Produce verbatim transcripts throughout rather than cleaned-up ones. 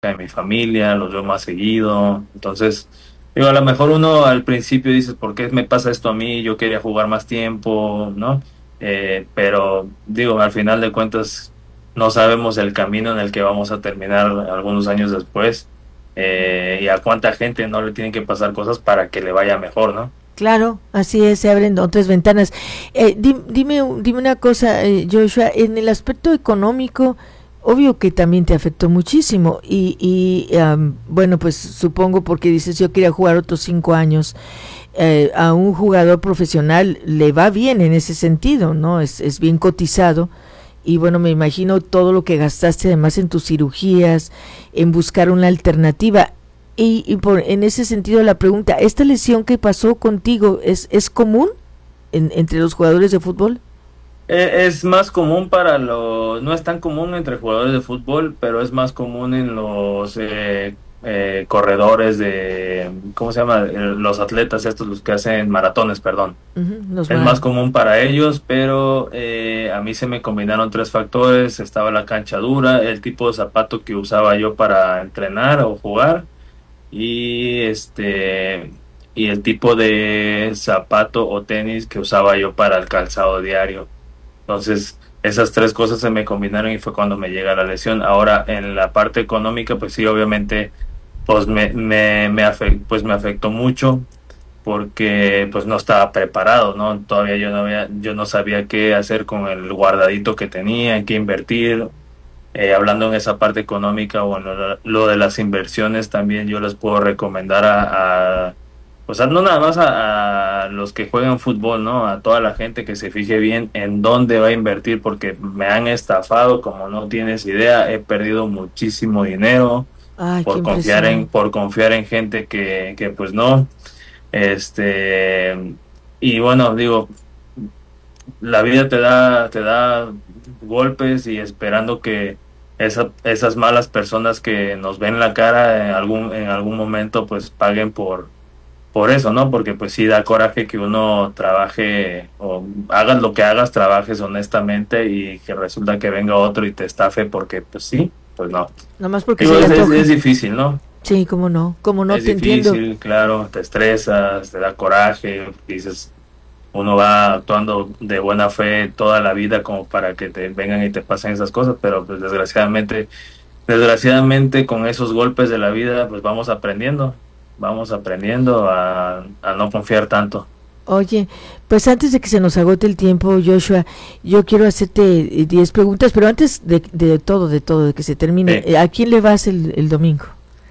de mi familia, los veo más seguido. Entonces, digo, a lo mejor uno al principio dices, ¿por qué me pasa esto a mí? Yo quería jugar más tiempo, ¿no? Eh, pero digo, al final de cuentas, no sabemos el camino en el que vamos a terminar algunos años después, eh, y a cuánta gente no le tienen que pasar cosas para que le vaya mejor, ¿no? Claro, así es, se abren otras ventanas. Eh, di- dime, dime una cosa, eh, Joshua, en el aspecto económico, obvio que también te afectó muchísimo y, y am, bueno, pues supongo porque dices yo quería jugar otros cinco años, eh, a un jugador profesional le va bien en ese sentido, ¿no? Es, es bien cotizado y bueno, me imagino todo lo que gastaste además en tus cirugías, en buscar una alternativa. Y, y por, en ese sentido la pregunta, ¿esta lesión que pasó contigo es, es común en, entre los jugadores de fútbol? Eh, Es más común para los, no es tan común entre jugadores de fútbol, pero es más común en los eh, eh, corredores de, ¿cómo se llama? Eh, Los atletas estos, los que hacen maratones, perdón. Ujú, los Es más ma- común para ellos, pero eh, a mí se me combinaron tres factores. Estaba la cancha dura, el tipo de zapato que usaba yo para entrenar o jugar, y este y el tipo de zapato o tenis que usaba yo para el calzado diario. Entonces, esas tres cosas se me combinaron y fue cuando me llega la lesión. Ahora, en la parte económica, pues sí, obviamente, pues me, me, me afect- pues me afectó mucho porque pues no estaba preparado, ¿no? Todavía yo no había, yo no sabía qué hacer con el guardadito que tenía, en qué invertir. Eh, hablando en esa parte económica, bueno, lo, lo de las inversiones también yo les puedo recomendar a, a o sea, no nada más a, a los que juegan fútbol, ¿no? A toda la gente que se fije bien en dónde va a invertir, porque me han estafado, como no tienes idea, he perdido muchísimo dinero Ay, qué por confiar en, impresión. por confiar en gente que, que pues no, este, y bueno, digo, la vida te da, te da golpes y esperando que esa, esas malas personas que nos ven la cara en algún, en algún momento pues paguen por, por eso, ¿no? Porque pues sí da coraje que uno trabaje o hagas lo que hagas, trabajes honestamente y que resulta que venga otro y te estafe porque pues sí, pues no. Nomás porque Digo, se le es, es, es antoja. difícil, ¿no? Sí, cómo no, cómo no, Es te entiendo. difícil, claro, te estresas, te da coraje, dices, uno va actuando de buena fe toda la vida como para que te vengan y te pasen esas cosas, pero pues desgraciadamente, desgraciadamente con esos golpes de la vida, pues vamos aprendiendo, vamos aprendiendo a, a no confiar tanto. Oye, pues antes de que se nos agote el tiempo, Joshua, yo quiero hacerte eh, diez preguntas, pero antes de, de todo, de todo, de que se termine, Sí. eh, ¿a quién le vas el, el domingo?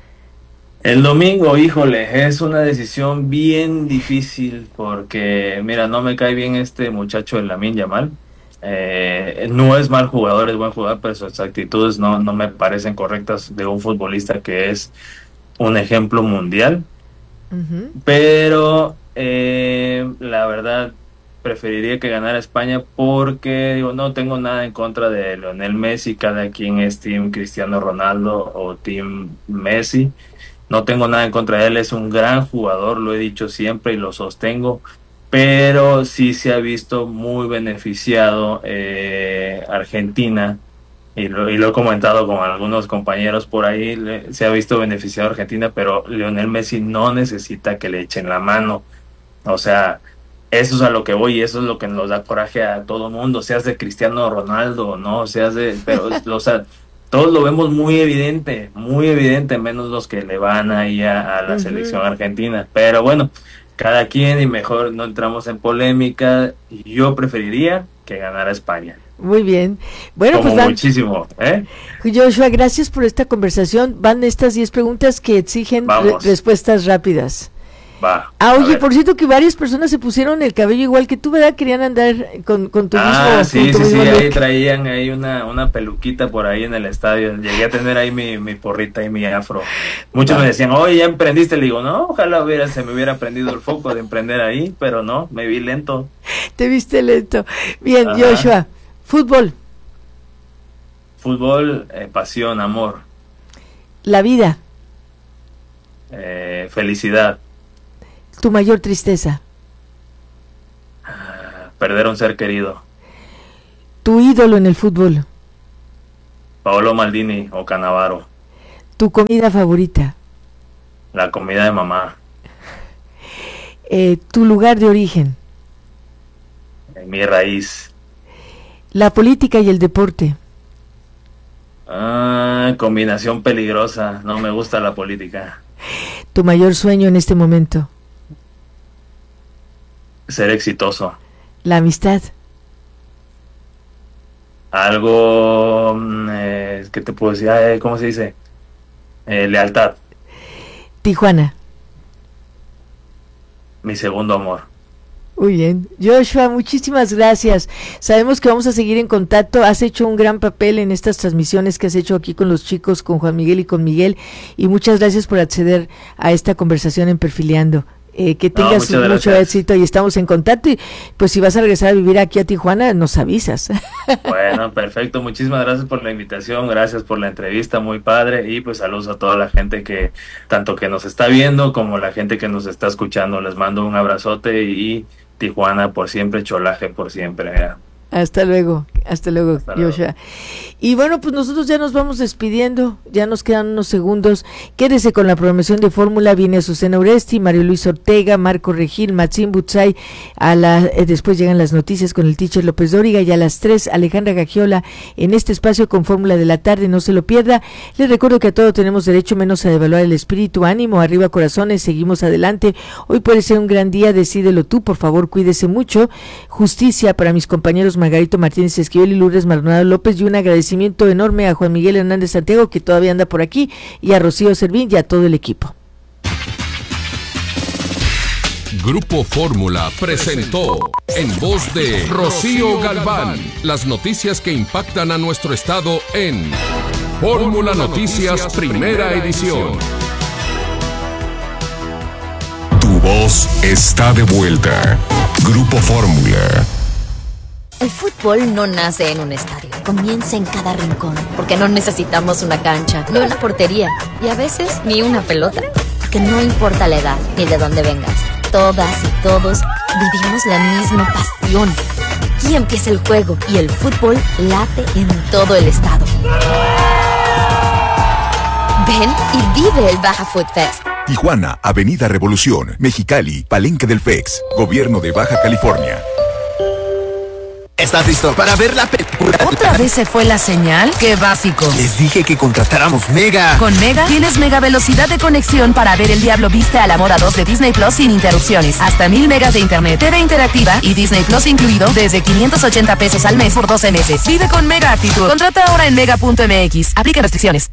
El domingo, híjole, es una decisión bien difícil porque, mira, no me cae bien este muchacho de Lamine Yamal. Eh, no es mal jugador, es buen jugador, pero sus actitudes no, no me parecen correctas de un futbolista que es un ejemplo mundial. Ujú. Pero eh, la verdad preferiría que ganara España porque digo, no tengo nada en contra de Lionel Messi, cada quien es Team Cristiano Ronaldo o Team Messi. No tengo nada en contra de él, es un gran jugador, lo he dicho siempre y lo sostengo, pero sí se ha visto muy beneficiado eh, Argentina, y lo, y lo he comentado con algunos compañeros por ahí, le- se ha visto beneficiado Argentina, pero Lionel Messi no necesita que le echen la mano. O sea, eso es a lo que voy y eso es lo que nos da coraje a todo mundo, seas de Cristiano Ronaldo, no, seas de, pero, o sea, todos lo vemos muy evidente, muy evidente, menos los que le van ahí a, a la Ujú. selección argentina. Pero bueno, cada quien y mejor no entramos en polémica. Yo preferiría que ganara España, Muy bien. Bueno, pues como van, muchísimo, ¿eh? Joshua, gracias por esta conversación. Van estas diez preguntas que exigen re- Vamos, respuestas rápidas. va, Ah, a oye, ver. por cierto que varias personas se pusieron el cabello igual que tú, ¿verdad? Querían andar con, con tu Ah, mismo, con sí, tu sí, sí, mismo look. ahí traían ahí una, una peluquita por ahí en el estadio. Llegué a tener ahí mi, mi porrita y mi afro. Muchos me Va. decían, oye, ¿ya emprendiste? Le digo, no, ojalá hubiera, se me hubiera prendido el foco de emprender ahí, pero no, me vi lento. Te viste lento. Bien, Ajá. Joshua. Fútbol, Fútbol, eh, pasión, amor, la vida, eh, felicidad, tu mayor tristeza, perder a un ser querido. tu ídolo en el fútbol, Paolo Maldini o Cannavaro. ¿Tu comida favorita? La comida de mamá. Eh, ¿Tu lugar de origen? Mi raíz. ¿La política y el deporte? Ah, combinación peligrosa. No me gusta la política. ¿Tu mayor sueño en este momento? Ser exitoso. ¿La amistad? Algo, eh, ¿qué te puedo decir? Eh, ¿Cómo se dice? Eh, lealtad. Tijuana. Mi segundo amor. Muy bien. Joshua, muchísimas gracias. Sabemos que vamos a seguir en contacto. Has hecho un gran papel en estas transmisiones que has hecho aquí con los chicos, con Juan Miguel y con Miguel. Y muchas gracias por acceder a esta conversación en Perfileando. Eh, que tengas no, mucho éxito y estamos en contacto. Y pues si vas a regresar a vivir aquí a Tijuana, nos avisas. Bueno, perfecto. Muchísimas gracias por la invitación. Gracias por la entrevista, muy padre. Y pues saludos a toda la gente que, tanto que nos está viendo como la gente que nos está escuchando. Les mando un abrazote y Tijuana por siempre, Cholaje por siempre. ¿eh? Hasta luego, hasta luego, hasta Joshua. Luego. Y bueno, pues nosotros ya nos vamos despidiendo, ya nos quedan unos segundos. Quédese con la programación de Fórmula. Viene Azucena Uresti, Mario Luis Ortega, Marco Regil, Maxim Butzai. A la, eh, después llegan las noticias con el teacher López Dóriga y a las tres Alejandra Gagiola en este espacio con Fórmula de la tarde. No se lo pierda. Les recuerdo que a todo tenemos derecho menos a devaluar el espíritu. Ánimo, arriba corazones, seguimos adelante. Hoy puede ser un gran día, decídelo tú, por favor, cuídese mucho. Justicia para mis compañeros Margarito Martínez Esquivel y Lourdes Maldonado López, y un agradecimiento enorme a Juan Miguel Hernández Santiago, que todavía anda por aquí, y a Rocío Servín y a todo el equipo. Grupo Fórmula presentó en voz de Rocío Galván las noticias que impactan a nuestro estado en Fórmula Noticias Primera Edición. Tu voz está de vuelta. Grupo Fórmula. El fútbol no nace en un estadio, comienza en cada rincón, porque no necesitamos una cancha, ni una portería, y a veces ni una pelota, porque no importa la edad ni de dónde vengas, todas y todos vivimos la misma pasión. Aquí empieza el juego y el fútbol late en todo el estado. Ven y vive el Baja Food Fest. Tijuana, Avenida Revolución, Mexicali, Palenque del F E X, Gobierno de Baja California. ¿Estás listo para ver la película? ¿Otra vez se fue la señal? ¡Qué básico! Les dije que contratáramos Mega. Con Mega tienes mega velocidad de conexión para ver El Diablo Viste a la Moda dos de Disney Plus sin interrupciones. Hasta mil megas de internet, T V interactiva y Disney Plus incluido desde quinientos ochenta pesos al mes por doce meses. Vive con Mega actitud. Contrata ahora en mega punto m x. Aplica restricciones.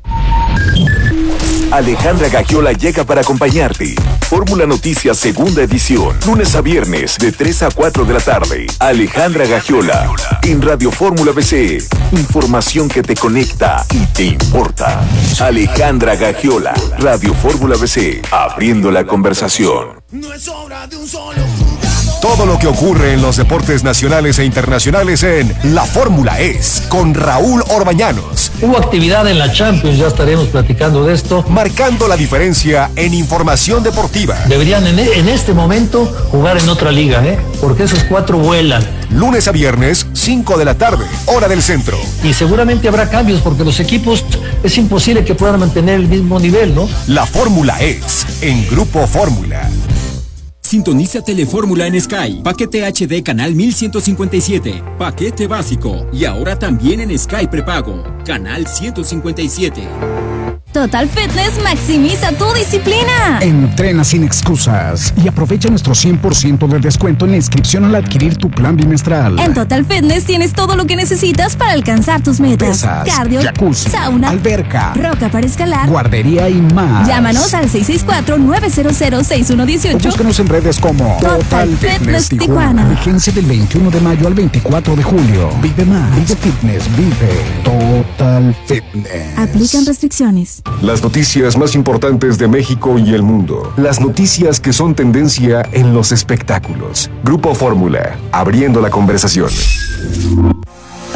Alejandra Gagiola llega para acompañarte. Fórmula Noticias Segunda Edición. Lunes a viernes de tres a cuatro de la tarde. Alejandra Gagiola en Radio Fórmula B C. Información que te conecta y te importa. Alejandra Gagiola, Radio Fórmula B C. Abriendo la conversación. No es obra de un solo jugador. Todo lo que ocurre en los deportes nacionales e internacionales en La Fórmula Es con Raúl Orbañanos. Hubo actividad en la Champions, ya estaremos platicando de esto. Marcando la diferencia en información deportiva. Deberían en, en este momento jugar en otra liga, ¿eh? Porque esos cuatro vuelan. Lunes a viernes, cinco de la tarde, hora del centro. Y seguramente habrá cambios porque los equipos es imposible que puedan mantener el mismo nivel, ¿no? La Fórmula Es en Grupo Fórmula. Sintoniza Telefórmula en Sky. Paquete H D canal mil ciento cincuenta y siete. Paquete básico. Y ahora también en Sky prepago. Canal ciento cincuenta y siete. Total Fitness maximiza tu disciplina. Entrena sin excusas y aprovecha nuestro cien por ciento de descuento en la inscripción al adquirir tu plan bimestral. En Total Fitness tienes todo lo que necesitas para alcanzar tus metas. Pesas, cardio, jacuzzi, sauna, alberca, roca para escalar, guardería y más. Llámanos al seis seis cuatro, nueve cero cero, seis uno uno ocho. Búscanos en redes como Total, Total Fitness, Fitness Tijuana. Tijuana. Vigencia del veintiuno de mayo al veinticuatro de julio. Vive más. Vive Fitness. Vive Total Fitness. Aplican restricciones. Las noticias más importantes de México y el mundo. Las noticias que son tendencia en los espectáculos. Grupo Fórmula, abriendo la conversación.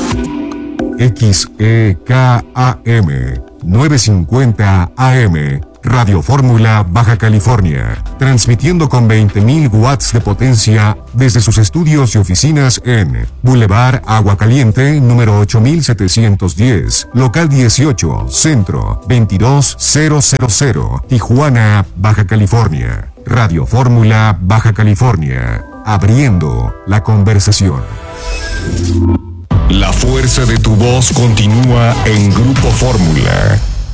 X E K A M novecientos cincuenta A M Radio Fórmula Baja California, transmitiendo con veinte mil watts de potencia desde sus estudios y oficinas en Boulevard Agua Caliente, número ocho mil setecientos diez, local dieciocho, centro, veintidós mil, Tijuana, Baja California. Radio Fórmula Baja California, abriendo la conversación. La fuerza de tu voz continúa en Grupo Fórmula.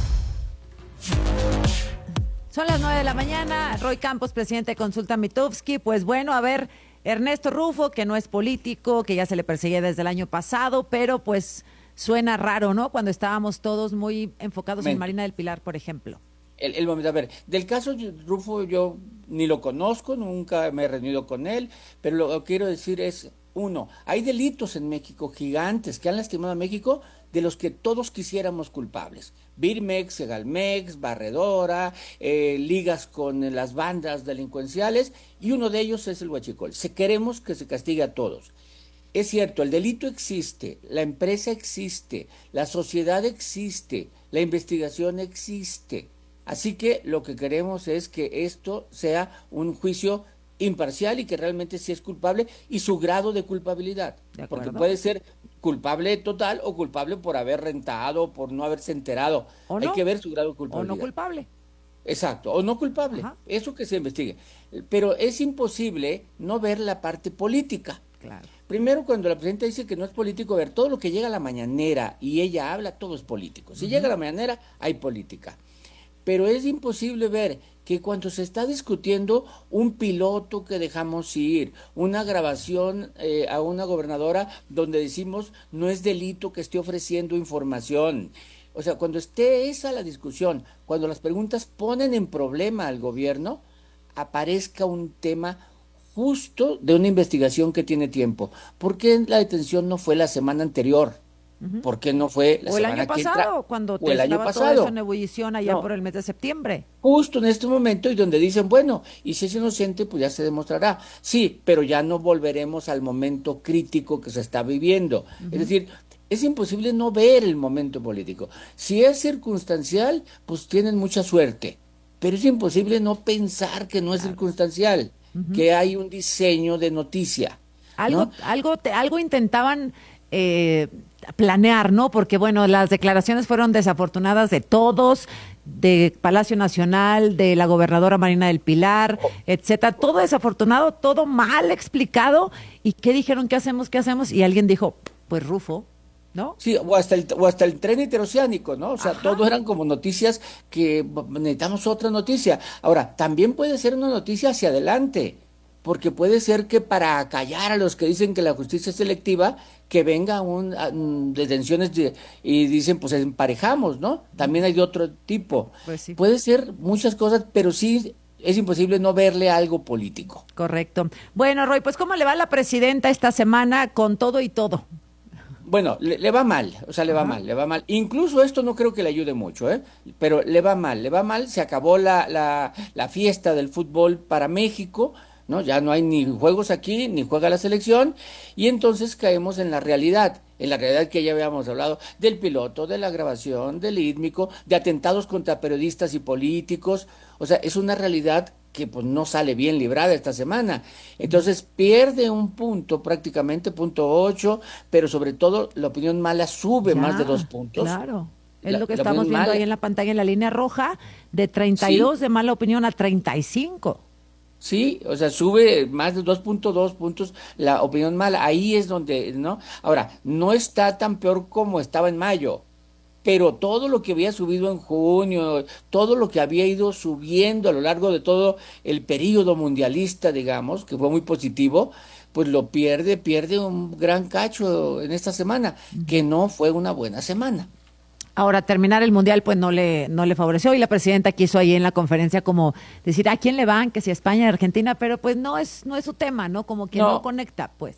Son las nueve de la mañana. Roy Campos, presidente de Consulta Mitofsky. Pues bueno, a ver, Ernesto Rufo, que no es político, que ya se le perseguía desde el año pasado, pero pues suena raro, ¿no? Cuando estábamos todos muy enfocados Men. en Marina del Pilar, por ejemplo. El, el momento, a ver, del caso Rufo yo ni lo conozco, nunca me he reunido con él, pero lo que quiero decir es, uno, hay delitos en México gigantes que han lastimado a México de los que todos quisiéramos culpables. Birmex, Segalmex, Barredora, eh, ligas con las bandas delincuenciales, y uno de ellos es el huachicol. Se queremos que se castigue a todos. Es cierto, el delito existe, la empresa existe, la sociedad existe, la investigación existe. Así que lo que queremos es que esto sea un juicio imparcial y que realmente sí es culpable y su grado de culpabilidad. De porque puede ser culpable total o culpable por haber rentado, por no haberse enterado. ¿O no? Hay que ver su grado de culpabilidad. O no culpable. Exacto, o no culpable. Ajá. Eso que se investigue. Pero es imposible no ver la parte política. Claro. Primero, cuando la presidenta dice que no es político, ver todo lo que llega a la mañanera y ella habla, todo es político. Si uh-huh. llega a la mañanera, hay política. Pero es imposible ver que cuando se está discutiendo un piloto que dejamos ir, una grabación eh, a una gobernadora donde decimos no es delito que esté ofreciendo información. O sea, cuando esté esa la discusión, cuando las preguntas ponen en problema al gobierno, aparezca un tema justo de una investigación que tiene tiempo. ¿Por qué la detención no fue la semana anterior? Uh-huh. ¿Por qué no fue la o el semana año que pasado, entra? cuando te estaba todo eso en ebullición allá no. por el mes de septiembre? Justo en este momento, y donde dicen, bueno, y si es inocente, pues ya se demostrará. Sí, pero ya no volveremos al momento crítico que se está viviendo. Uh-huh. Es decir, es imposible no ver el momento político. Si es circunstancial, pues tienen mucha suerte, pero es imposible no pensar que no es claro. circunstancial, uh-huh. que hay un diseño de noticia. Algo, ¿no? algo, te, algo intentaban eh, planear, ¿no? Porque, bueno, las declaraciones fueron desafortunadas de todos, de Palacio Nacional, de la gobernadora Marina del Pilar, oh. etcétera. Todo desafortunado, todo mal explicado. ¿Y qué dijeron? ¿Qué hacemos? ¿Qué hacemos? Y alguien dijo, pues Rufo, ¿no? Sí, o hasta el, o hasta el tren interoceánico, ¿no? O sea, Ajá. todo eran como noticias que necesitamos otra noticia. Ahora, también puede ser una noticia hacia adelante, porque puede ser que para acallar a los que dicen que la justicia es selectiva, que venga un, un detenciones de, y dicen, pues emparejamos, ¿no? También hay de otro tipo. Pues sí. Puede ser muchas cosas, pero sí es imposible no verle algo político. Correcto. Bueno, Roy, pues ¿cómo le va a la presidenta esta semana con todo y todo? Bueno, le, le va mal, o sea, le va Ajá. mal, le va mal. Incluso esto no creo que le ayude mucho, ¿eh? Pero le va mal, le va mal. Se acabó la, la, la fiesta del fútbol para México, ¿no? Ya no hay ni juegos aquí, ni juega la selección, y entonces caemos en la realidad, en la realidad que ya habíamos hablado, del piloto, de la grabación, del ítmico, de atentados contra periodistas y políticos. O sea, es una realidad que pues no sale bien librada esta semana. Entonces pierde un punto, prácticamente punto ocho, pero sobre todo la opinión mala sube ya, más de dos puntos. Claro. Es la, lo que estamos viendo mala. Ahí en la pantalla, en la línea roja, de treinta y dos sí. de mala opinión a treinta y cinco. Sí, o sea, sube más de dos punto dos puntos la opinión mala. Ahí es donde, ¿no? Ahora, no está tan peor como estaba en mayo, pero todo lo que había subido en junio, todo lo que había ido subiendo a lo largo de todo el período mundialista, digamos, que fue muy positivo, pues lo pierde, pierde un gran cacho en esta semana, que no fue una buena semana. Ahora, terminar el Mundial pues no le no le favoreció, y la presidenta quiso ahí en la conferencia como decir, ¿a quién le van? Que si a España, Argentina, pero pues no es no es su tema, ¿no? Como que no, no conecta, pues.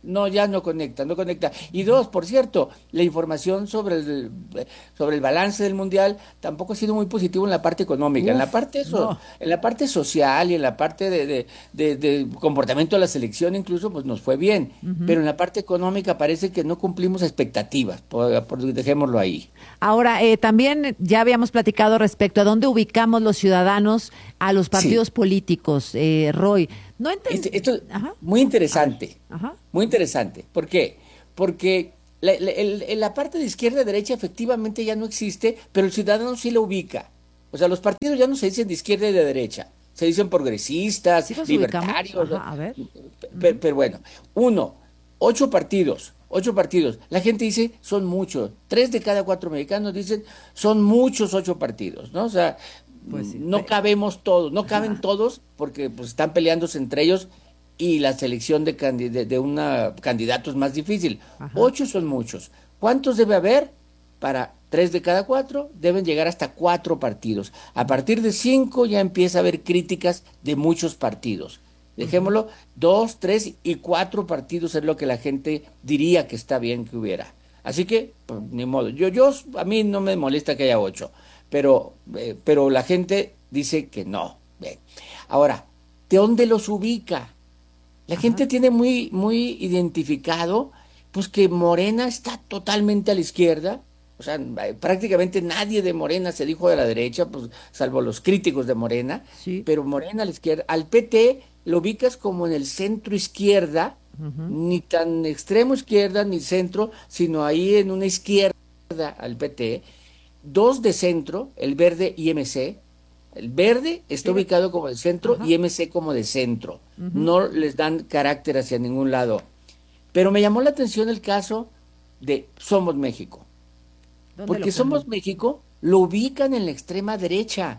No, ya no conecta, no conecta. Y dos, por cierto, la información sobre el sobre el balance del mundial tampoco ha sido muy positivo en la parte económica, Uf, en la parte eso, no. en la parte social y en la parte de, de, de, de comportamiento de la selección incluso, pues nos fue bien, uh-huh. pero en la parte económica parece que no cumplimos expectativas, por, por, dejémoslo ahí. Ahora, eh, también ya habíamos platicado respecto a dónde ubicamos los ciudadanos a los partidos sí. políticos, eh, Roy. No ent- este, esto es muy interesante, Ajá. muy interesante. ¿Por qué? Porque la, la, el, la parte de izquierda y derecha efectivamente ya no existe, pero el ciudadano sí lo ubica. O sea, los partidos ya no se dicen de izquierda y de derecha, se dicen progresistas, ¿sí libertarios. Ajá, a ver. Pero, pero bueno, uno, ocho partidos, ocho partidos. La gente dice, son muchos. Tres de cada cuatro mexicanos dicen, son muchos ocho partidos, ¿no? O sea, Pues sí, no pero... cabemos todos, no caben Ajá. todos porque pues están peleándose entre ellos y la selección de, candid- de, de una candidato es más difícil. Ajá. Ocho son muchos. ¿Cuántos debe haber? Para tres de cada cuatro deben llegar hasta cuatro partidos. A partir de cinco ya empieza a haber críticas de muchos partidos. Dejémoslo, Ajá. dos, tres y cuatro partidos es lo que la gente diría que está bien que hubiera. Así que, pues, ni modo. Yo, yo, a mí no me molesta que haya ocho. Pero, eh, pero la gente dice que no. Bien. Ahora, ¿de dónde los ubica? La Ajá. gente tiene muy, muy identificado, pues que Morena está totalmente a la izquierda. O sea, prácticamente nadie de Morena se dijo de la derecha, pues salvo los críticos de Morena. Sí. Pero Morena a la izquierda. Al P T lo ubicas como en el centro izquierda, uh-huh. ni tan extremo izquierda ni centro, sino ahí en una izquierda al P T. Dos de centro, el verde y M C. El verde está sí. ubicado como de centro Ajá. y M C como de centro. Uh-huh. No les dan carácter hacia ningún lado. Pero me llamó la atención el caso de Somos México. Porque Somos México lo ubican en la extrema derecha.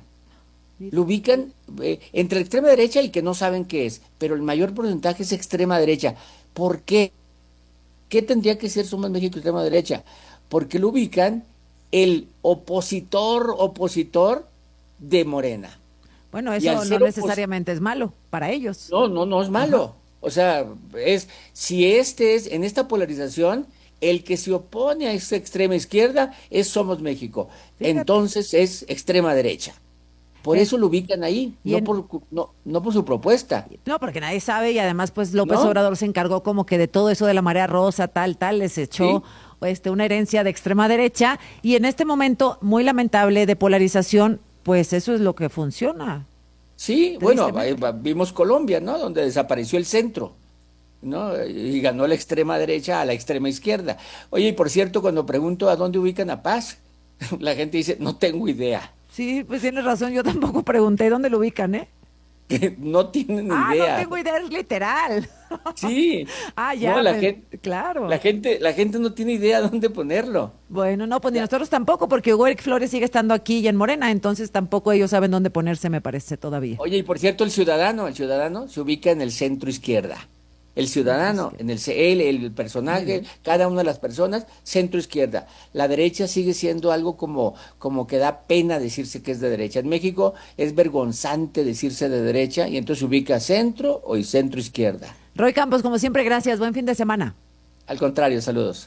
Lo ubican eh, entre la extrema derecha y que no saben qué es. Pero el mayor porcentaje es extrema derecha. ¿Por qué? ¿Qué tendría que ser Somos México extrema derecha? Porque lo ubican el opositor, opositor de Morena. Bueno, eso no necesariamente opos- es malo para ellos. No, no, no es malo. Ajá. O sea, es si este es, en esta polarización, el que se opone a esa extrema izquierda es Somos México. Fíjate. Entonces es extrema derecha. Por eso lo ubican ahí, no, en... por, no, no por su propuesta. No, porque nadie sabe y además pues López ¿No? Obrador se encargó como que de todo eso de la marea rosa, tal, tal, les echó... ¿Sí? Este, una herencia de extrema derecha y en este momento muy lamentable de polarización, pues eso es lo que funciona. Sí, bueno, vimos Colombia, ¿no? Donde desapareció el centro, ¿no? Y ganó la extrema derecha a la extrema izquierda. Oye, y por cierto, cuando pregunto a dónde ubican a Paz, la gente dice, no tengo idea. Sí, pues tienes razón, yo tampoco pregunté dónde lo ubican, ¿eh? Que no tienen ah, idea. Ah, no tengo idea, es literal. Sí. ah, ya, no, la pues, gente, claro. La gente, la gente no tiene idea dónde ponerlo. Bueno, no, pues ni nosotros tampoco, porque Hugo Eric Flores sigue estando aquí y en Morena, entonces tampoco ellos saben dónde ponerse, me parece, todavía. Oye, y por cierto, el ciudadano, el ciudadano se ubica en el centro izquierda. El ciudadano, en el él, el personaje, cada una de las personas, centro izquierda. La derecha sigue siendo algo como, como que da pena decirse que es de derecha. En México es vergonzante decirse de derecha y entonces se ubica centro o y centro izquierda. Roy Campos, como siempre, gracias. Buen fin de semana. Al contrario, saludos.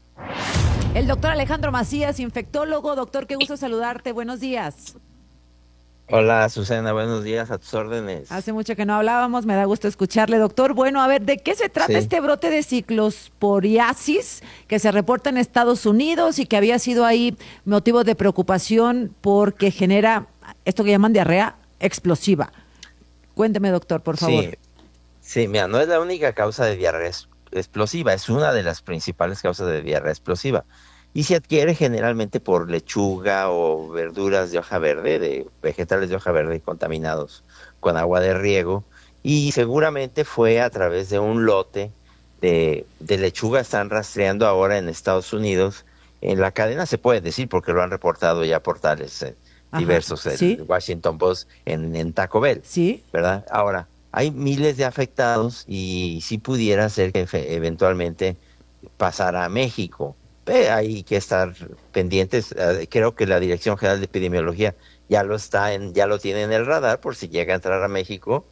El doctor Alejandro Macías, infectólogo. Doctor, qué gusto saludarte. Buenos días. Hola, Susana, buenos días, a tus órdenes. Hace mucho que no hablábamos, me da gusto escucharle, doctor. Bueno, a ver, ¿de qué se trata sí. este brote de ciclosporiasis que se reporta en Estados Unidos y que había sido ahí motivo de preocupación porque genera esto que llaman diarrea explosiva? Cuénteme, doctor, por favor. Sí, sí, mira, no es la única causa de diarrea explosiva, es una de las principales causas de diarrea explosiva. Y se adquiere generalmente por lechuga o verduras de hoja verde, de vegetales de hoja verde contaminados con agua de riego. Y seguramente fue a través de un lote de, de lechuga. Están rastreando ahora en Estados Unidos. En la cadena se puede decir porque lo han reportado ya portales eh, Ajá, diversos, el ¿sí? Washington Post en, en Taco Bell. Sí. ¿Verdad? Ahora, hay miles de afectados y sí pudiera ser que eventualmente pasara a México. Hay que estar pendientes. Creo que la Dirección General de Epidemiología ya lo está en, ya lo tiene en el radar por si llega a entrar a México.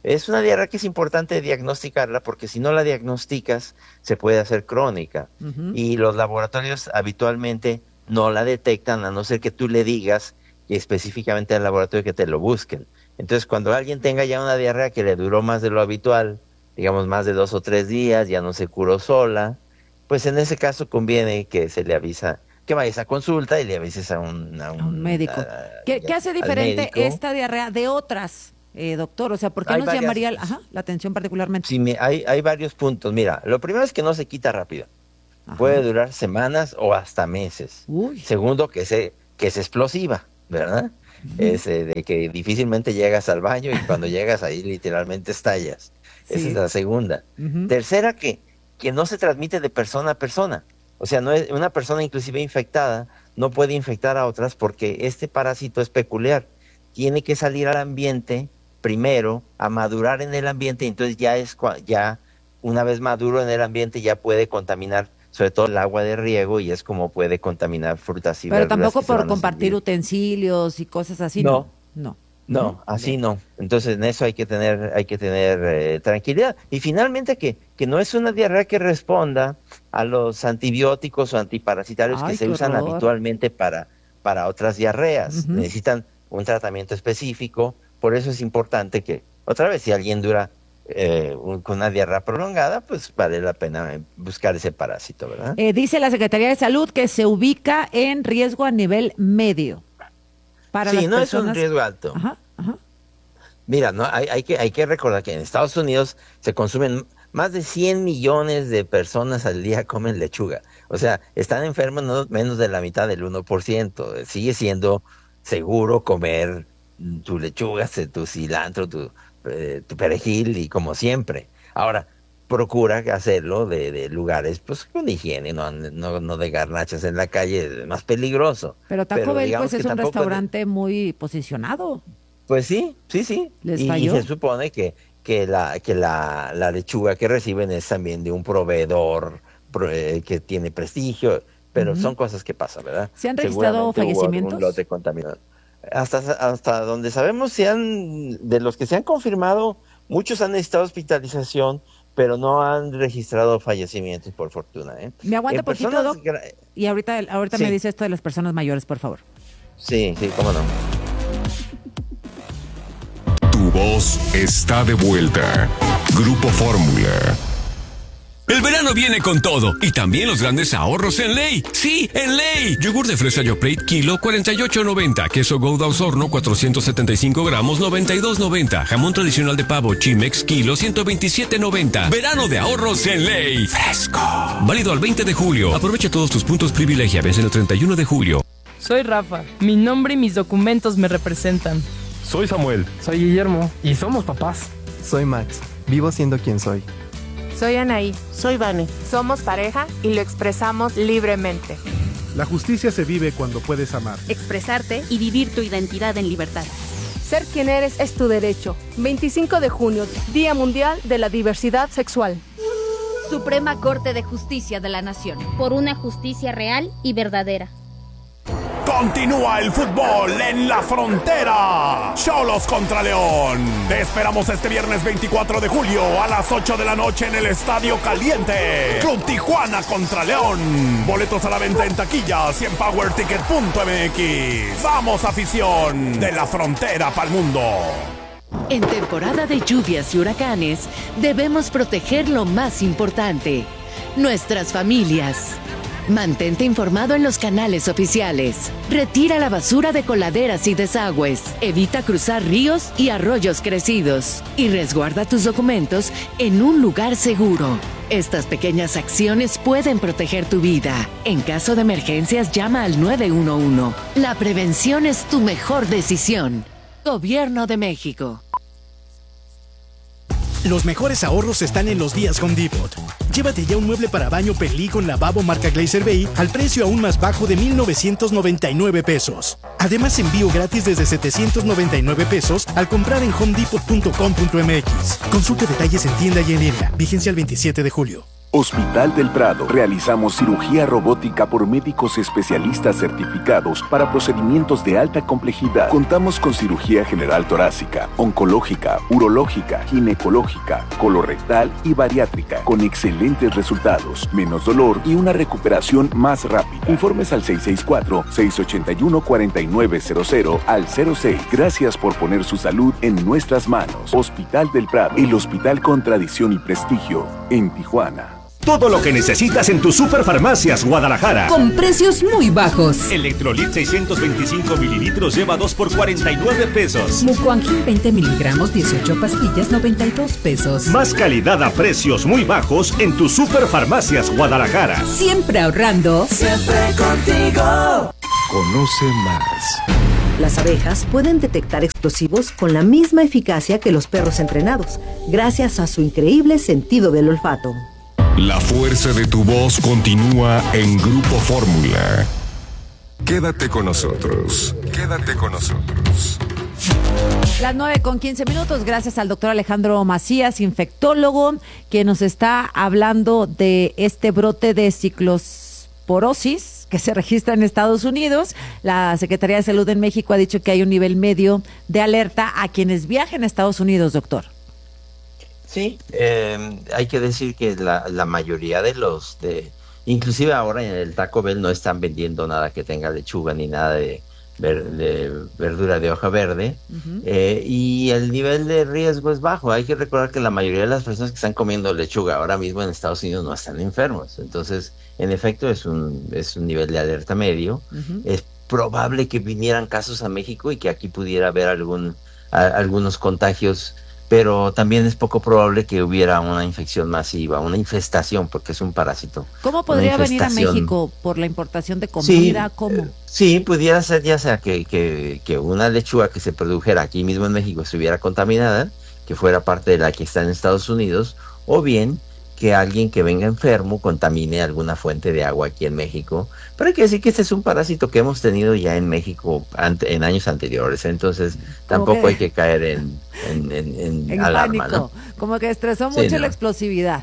es una diarrea que es importante diagnosticarla, porque si no la diagnosticas, se puede hacer crónica. Uh-huh. Y los laboratorios habitualmente no la detectan, a no ser que tú le digas y específicamente al laboratorio que te lo busquen. Entonces, cuando alguien tenga ya una diarrea que le duró más de lo habitual, digamos más de dos o tres días, ya no se curó sola, pues en ese caso conviene que se le avisa, que vayas a consulta y le avises a un, a un, a un médico. A, ¿Qué, ¿Qué hace diferente esta diarrea de otras, eh, doctor? O sea, ¿por qué hay nos varias, llamaría la, ajá, la atención particularmente? Sí, hay, hay varios puntos. Mira, lo primero es que no se quita rápido. Ajá. Puede durar semanas o hasta meses. Uy. Segundo, que, se, que es explosiva, ¿verdad? Uh-huh. Es eh, de que difícilmente llegas al baño y cuando llegas ahí literalmente estallas. Sí. Esa es la segunda. Uh-huh. Tercera, que, que no se transmite de persona a persona. O sea, no es, una persona inclusive infectada no puede infectar a otras porque este parásito es peculiar. Tiene que salir al ambiente primero, a madurar en el ambiente, y entonces ya es ya una vez maduro en el ambiente ya puede contaminar sobre todo el agua de riego, y es como puede contaminar frutas y verduras. Pero tampoco por compartir servir. utensilios y cosas así, ¿no? No, no, no así Bien. no. Entonces en eso hay que tener hay que tener eh, tranquilidad. Y finalmente que, que no es una diarrea que responda a los antibióticos o antiparasitarios Ay, que se usan horror. habitualmente para, para otras diarreas. Uh-huh. Necesitan un tratamiento específico, por eso es importante que, otra vez, si alguien dura Eh, un, con una diarrea prolongada, pues vale la pena buscar ese parásito, ¿verdad? Eh, dice la Secretaría de Salud que se ubica en riesgo a nivel medio. Para sí, las no personas... es un riesgo alto. Ajá, ajá. Mira, no hay, hay, que, hay que recordar que en Estados Unidos se consumen más de cien millones de personas al día comen lechuga. O sea, están enfermos no menos de la mitad del uno por ciento. Sigue siendo seguro comer tu lechuga, tu cilantro, tu... Eh, tu perejil y como siempre. Ahora, procura hacerlo de, de lugares pues con higiene, no, no, no de garnachas en la calle, es más peligroso. Pero Taco Bell pues es un restaurante es... muy posicionado. Pues sí, sí, sí. ¿Les y, falló? y se supone que, que, la, que la, la lechuga que reciben es también de un proveedor pro, eh, que tiene prestigio, pero uh-huh. son cosas que pasan, ¿verdad? ¿Se han registrado fallecimientos? Un lote contaminado. Hasta, hasta donde sabemos, se han, de los que se han confirmado, muchos han necesitado hospitalización, pero no han registrado fallecimientos, por fortuna. ¿eh? Me aguanta un poquito, Doc, y ahorita, ahorita sí. me dice esto de las personas mayores, por favor. Sí, sí, cómo no. Tu voz está de vuelta. Grupo Fórmula. El verano viene con todo, y también los grandes ahorros en Ley. ¡Sí, en Ley! Yogur de fresa Yoplait, kilo, cuarenta y ocho noventa. Queso Gouda Osorno, cuatrocientos setenta y cinco gramos, noventa y dos noventa. Jamón tradicional de pavo Chimex, kilo, ciento veintisiete noventa. Verano de ahorros en Ley. ¡Fresco! Válido al veinte de julio. Aprovecha todos tus puntos privilegia. Vence el treinta y uno de julio. Soy Rafa. Mi nombre y mis documentos me representan. Soy Samuel. Soy Guillermo. Y somos papás. Soy Max. Vivo siendo quien soy. Soy Anaí. Soy Vane. Somos pareja y lo expresamos libremente. La justicia se vive cuando puedes amar, expresarte y vivir tu identidad en libertad. Ser quien eres es tu derecho. veinticinco de junio, Día Mundial de la Diversidad Sexual. Suprema Corte de Justicia de la Nación. Por una justicia real y verdadera. Continúa el fútbol en la frontera. Xolos contra León. Te esperamos este viernes veinticuatro de julio a las ocho de la noche en el Estadio Caliente. Club Tijuana contra León. Boletos a la venta en taquillas y en power ticket punto m x. Vamos, afición de la frontera pa'l mundo. En temporada de lluvias y huracanes, debemos proteger lo más importante: nuestras familias. Mantente informado en los canales oficiales. Retira la basura de coladeras y desagües. Evita cruzar ríos y arroyos crecidos. Y resguarda tus documentos en un lugar seguro. Estas pequeñas acciones pueden proteger tu vida. En caso de emergencias, llama al nueve uno uno. La prevención es tu mejor decisión. Gobierno de México. Los mejores ahorros están en los días Home Depot. Llévate ya un mueble para baño Pelí con lavabo marca Glacier Bay al precio aún más bajo de mil novecientos noventa y nueve pesos. Además, envío gratis desde setecientos noventa y nueve pesos al comprar en home depot punto com punto m x. Consulta detalles en tienda y en línea. Vigencia el veintisiete de julio. Hospital del Prado. Realizamos cirugía robótica por médicos especialistas certificados para procedimientos de alta complejidad. Contamos con cirugía general torácica, oncológica, urológica, ginecológica, colorectal y bariátrica, con excelentes resultados, menos dolor y una recuperación más rápida. Informes al seis seis cuatro, seis ocho uno, cuatro nueve cero cero al cero seis. Gracias por poner su salud en nuestras manos. Hospital del Prado, el hospital con tradición y prestigio en Tijuana. Todo lo que necesitas en tus Superfarmacias Guadalajara. Con precios muy bajos. Electrolit seiscientos veinticinco mililitros lleva dos por cuarenta y nueve pesos. Mucoangin veinte miligramos, dieciocho pastillas, noventa y dos pesos. Más calidad a precios muy bajos en tus Superfarmacias Guadalajara. Siempre ahorrando. Siempre contigo. Conoce más. Las abejas pueden detectar explosivos con la misma eficacia que los perros entrenados, gracias a su increíble sentido del olfato. La fuerza de tu voz continúa en Grupo Fórmula. Quédate con nosotros. Quédate con nosotros. Las nueve con quince minutos, gracias al doctor Alejandro Macías, infectólogo, que nos está hablando de este brote de ciclosporosis que se registra en Estados Unidos. La Secretaría de Salud en México ha dicho que hay un nivel medio de alerta a quienes viajen a Estados Unidos, doctor. Sí, eh, hay que decir que la, la mayoría de los, de inclusive ahora en el Taco Bell no están vendiendo nada que tenga lechuga ni nada de, ver, de verdura de hoja verde, uh-huh. eh, y el nivel de riesgo es bajo. Hay que recordar que la mayoría de las personas que están comiendo lechuga ahora mismo en Estados Unidos no están enfermos. Entonces, en efecto, es un, es un nivel de alerta medio. Uh-huh. Es probable que vinieran casos a México y que aquí pudiera haber algún, a, algunos contagios, pero también es poco probable que hubiera una infección masiva, una infestación, porque es un parásito. ¿Cómo podría venir a México? ¿Por la importación de comida? Sí, ¿Cómo? Sí, pudiera ser ya sea que, que, que una lechuga que se produjera aquí mismo en México estuviera contaminada, que fuera parte de la que está en Estados Unidos, o bien que alguien que venga enfermo contamine alguna fuente de agua aquí en México. Pero hay que decir que este es un parásito que hemos tenido ya en México ante, en años anteriores, entonces tampoco que, hay que caer en, en, en, en, en alarma, pánico, ¿no? Como que estresó mucho sí, ¿no? la explosividad.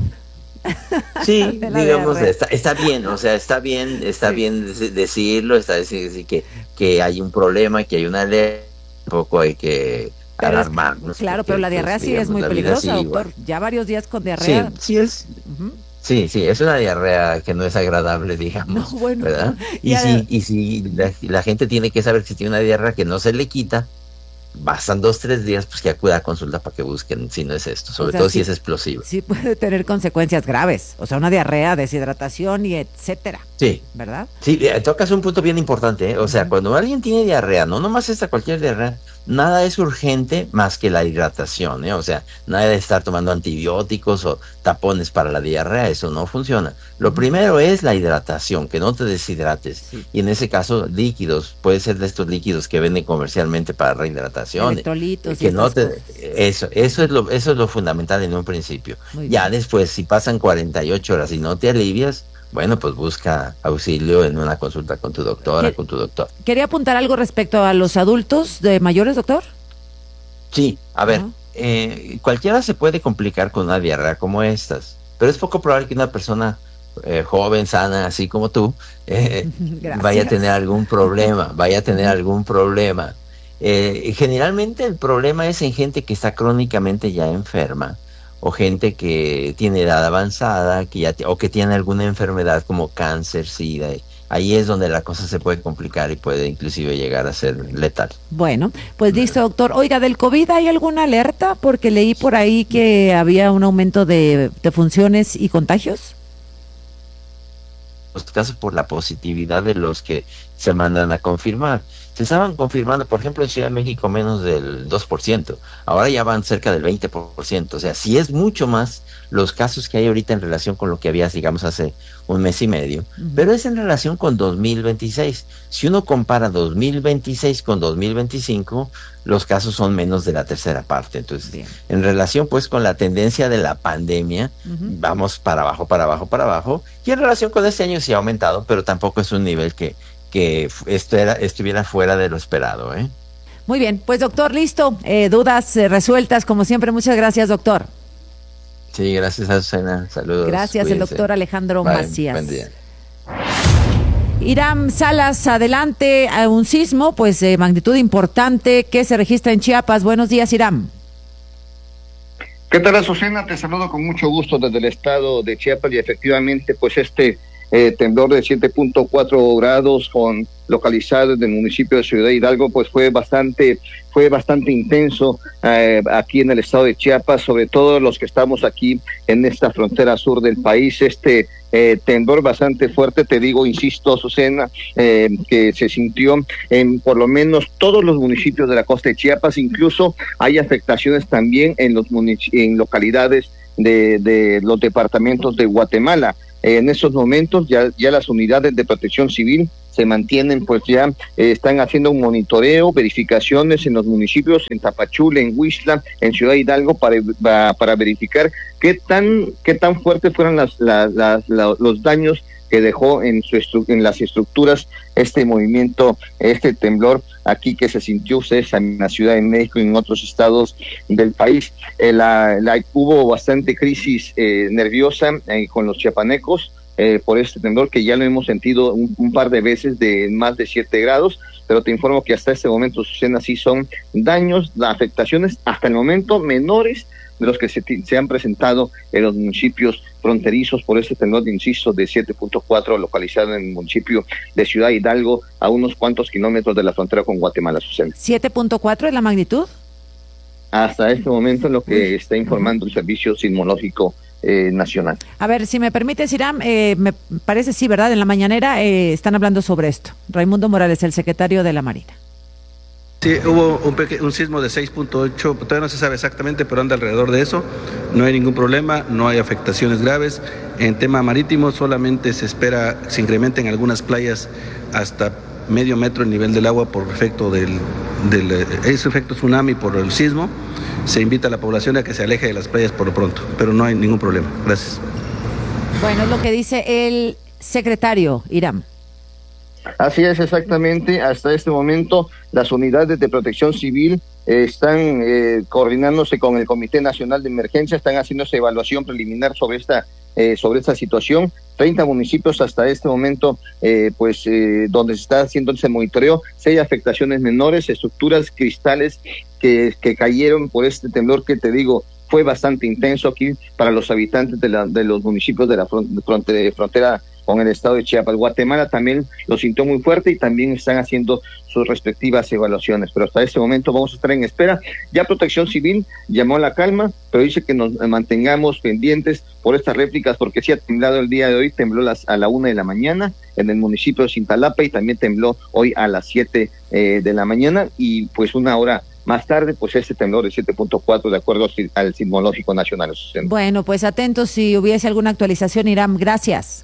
Sí, digamos, está, está bien, o sea, está bien, está sí. bien decirlo, está decir que, que hay un problema, que hay una ley, tampoco hay que alarmarnos. Claro, pero la diarrea pues, sí digamos, es muy peligrosa, sí, doctor. Igual. Ya varios días con diarrea. Sí, sí es. Uh-huh. Sí, sí, es una diarrea que no es agradable, digamos, no, bueno, ¿verdad? Y si, y si la, la gente tiene que saber que si tiene una diarrea que no se le quita, bastan dos, tres días, pues que acuda a consulta para que busquen si no es esto, sobre o sea, todo sí, si es explosivo. Sí puede tener consecuencias graves, o sea, una diarrea, deshidratación y etcétera. Sí. ¿Verdad? Sí, tocas un punto bien importante, ¿eh? O sea, uh-huh. cuando alguien tiene diarrea, no nomás esta cualquier diarrea, nada es urgente más que la hidratación, ¿eh? O sea, nada de estar tomando antibióticos o tapones para la diarrea, eso no funciona. Lo uh-huh. primero es la hidratación, que no te deshidrates. Sí. Y en ese caso, líquidos, puede ser de estos líquidos que venden comercialmente para rehidratación. Electrolitos que y no te, eso, eso es lo, eso es lo fundamental en un principio. Muy ya bien. Después, si pasan cuarenta y ocho horas y no te alivias, bueno, pues busca auxilio en una consulta con tu doctora, ¿Qué, con tu doctor. ¿Quería apuntar algo respecto a los adultos de mayores, doctor? Sí, a ver, uh-huh. eh, cualquiera se puede complicar con una diarrea como estas, pero es poco probable que una persona eh, joven, sana, así como tú, eh, vaya a tener algún problema, vaya a tener algún problema. Eh, generalmente el problema es en gente que está crónicamente ya enferma, o gente que tiene edad avanzada, que ya t- o que tiene alguna enfermedad como cáncer, sida. Ahí es donde la cosa se puede complicar y puede inclusive llegar a ser letal. Bueno, pues listo, doctor. Oiga, ¿del COVID hay alguna alerta? Porque leí por ahí que había un aumento de, de funciones y contagios. Los casos por la positividad de los que se mandan a confirmar. Se estaban confirmando, por ejemplo, en Ciudad de México menos del dos por ciento. Ahora ya van cerca del veinte por ciento. O sea, sí es mucho más los casos que hay ahorita en relación con lo que había, digamos, hace un mes y medio. Uh-huh. Pero es en relación con dos mil veintiséis. Si uno compara dos mil veintiséis con dos mil veinticinco, los casos son menos de la tercera parte. Entonces, bien, en relación pues con la tendencia de la pandemia, uh-huh, vamos para abajo, para abajo, para abajo. Y en relación con este año sí ha aumentado, pero tampoco es un nivel que que esto era, estuviera fuera de lo esperado, ¿eh? Muy bien, pues doctor, listo, eh, dudas eh, resueltas, como siempre, muchas gracias, doctor. Sí, gracias, Azucena. Saludos. Gracias, cuídense. el doctor Alejandro Bye, Macías. buen día. Iram Salas, adelante, a un sismo pues de magnitud importante que se registra en Chiapas. Buenos días, Iram. ¿Qué tal, Azucena? Te saludo con mucho gusto desde el estado de Chiapas y efectivamente pues este eh, temblor de siete punto cuatro grados con localizado en el municipio de Ciudad Hidalgo pues fue bastante fue bastante intenso eh, aquí en el estado de Chiapas, sobre todo los que estamos aquí en esta frontera sur del país. Este eh, temblor bastante fuerte, te digo, insisto, Azucena, eh, que se sintió en por lo menos todos los municipios de la costa de Chiapas. Incluso hay afectaciones también en los munic- en localidades de, de los departamentos de Guatemala. Eh, en estos momentos ya, ya las unidades de protección civil se mantienen, pues ya eh, están haciendo un monitoreo, verificaciones en los municipios, en Tapachula, en Huixla, en Ciudad Hidalgo, para, para, para verificar qué tan qué tan fuertes fueron las, las, las, la, los daños que dejó en, su estru- en las estructuras este movimiento, este temblor aquí que se sintió ustedes en la Ciudad de México y en otros estados del país. Eh, la, la, hubo bastante crisis eh, nerviosa eh, con los chiapanecos, Eh, por este temblor que ya lo hemos sentido un, un par de veces de más de siete grados, pero te informo que hasta este momento, Susana, sí son daños, afectaciones hasta el momento menores de los que se, se han presentado en los municipios fronterizos por este temblor, de, insisto, de siete punto cuatro localizado en el municipio de Ciudad Hidalgo, a unos cuantos kilómetros de la frontera con Guatemala, Susana. ¿siete punto cuatro es la magnitud? Hasta este momento lo que está informando el Servicio Sismológico Eh, nacional. A ver, si me permites, Iram, eh, me parece sí, ¿verdad? En la mañanera eh, están hablando sobre esto. Raimundo Morales, el secretario de la Marina. Sí, hubo un, peque- un sismo de seis punto ocho, todavía no se sabe exactamente, pero anda alrededor de eso. No hay ningún problema, no hay afectaciones graves. En tema marítimo solamente se espera que se incrementen algunas playas hasta medio metro el nivel del agua por efecto del, del ese efecto tsunami por el sismo. Se invita a la población a que se aleje de las playas por lo pronto, pero no hay ningún problema. Gracias. Bueno, es lo que dice el secretario, Iram. Así es, exactamente. Hasta este momento, las unidades de protección civil eh, están eh, coordinándose con el Comité Nacional de Emergencia, están haciendo esa evaluación preliminar sobre esta eh, sobre esta situación. treinta municipios hasta este momento, eh, pues eh, donde se está haciendo ese monitoreo. Seis afectaciones menores, estructuras cristales que, que cayeron por este temblor que te digo fue bastante intenso aquí para los habitantes de, la, de los municipios de la frontera, frontera con el estado de Chiapas. Guatemala también lo sintió muy fuerte y también están haciendo sus respectivas evaluaciones, pero hasta este momento vamos a estar en espera. Ya Protección Civil llamó a la calma, pero dice que nos mantengamos pendientes por estas réplicas, porque sí ha temblado el día de hoy, tembló las, a la una de la mañana en el municipio de Cintalapa y también tembló hoy a las siete eh, de la mañana y pues una hora más tarde, pues este temblor de siete punto cuatro de acuerdo al Sismológico Nacional. Bueno, pues atentos si hubiese alguna actualización, Iram. Gracias.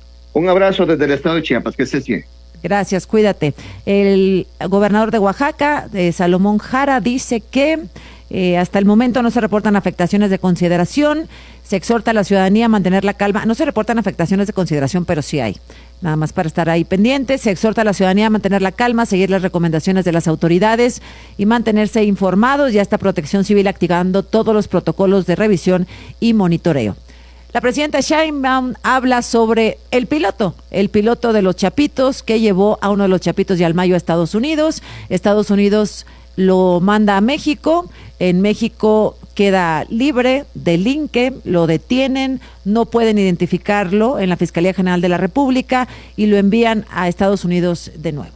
Un abrazo desde el estado de Chiapas, que estés bien. Gracias, cuídate. El gobernador de Oaxaca, eh, Salomón Jara, dice que eh, hasta el momento no se reportan afectaciones de consideración. Se exhorta a la ciudadanía a mantener la calma. No se reportan afectaciones de consideración, pero sí hay. Nada más para estar ahí pendientes. Se exhorta a la ciudadanía a mantener la calma, seguir las recomendaciones de las autoridades y mantenerse informados. Ya está Protección Civil activando todos los protocolos de revisión y monitoreo. La presidenta Sheinbaum habla sobre el piloto, el piloto de los Chapitos que llevó a uno de los Chapitos de Almayo a Estados Unidos. Estados Unidos lo manda a México. En México queda libre, delinque, lo detienen, no pueden identificarlo en la Fiscalía General de la República y lo envían a Estados Unidos de nuevo.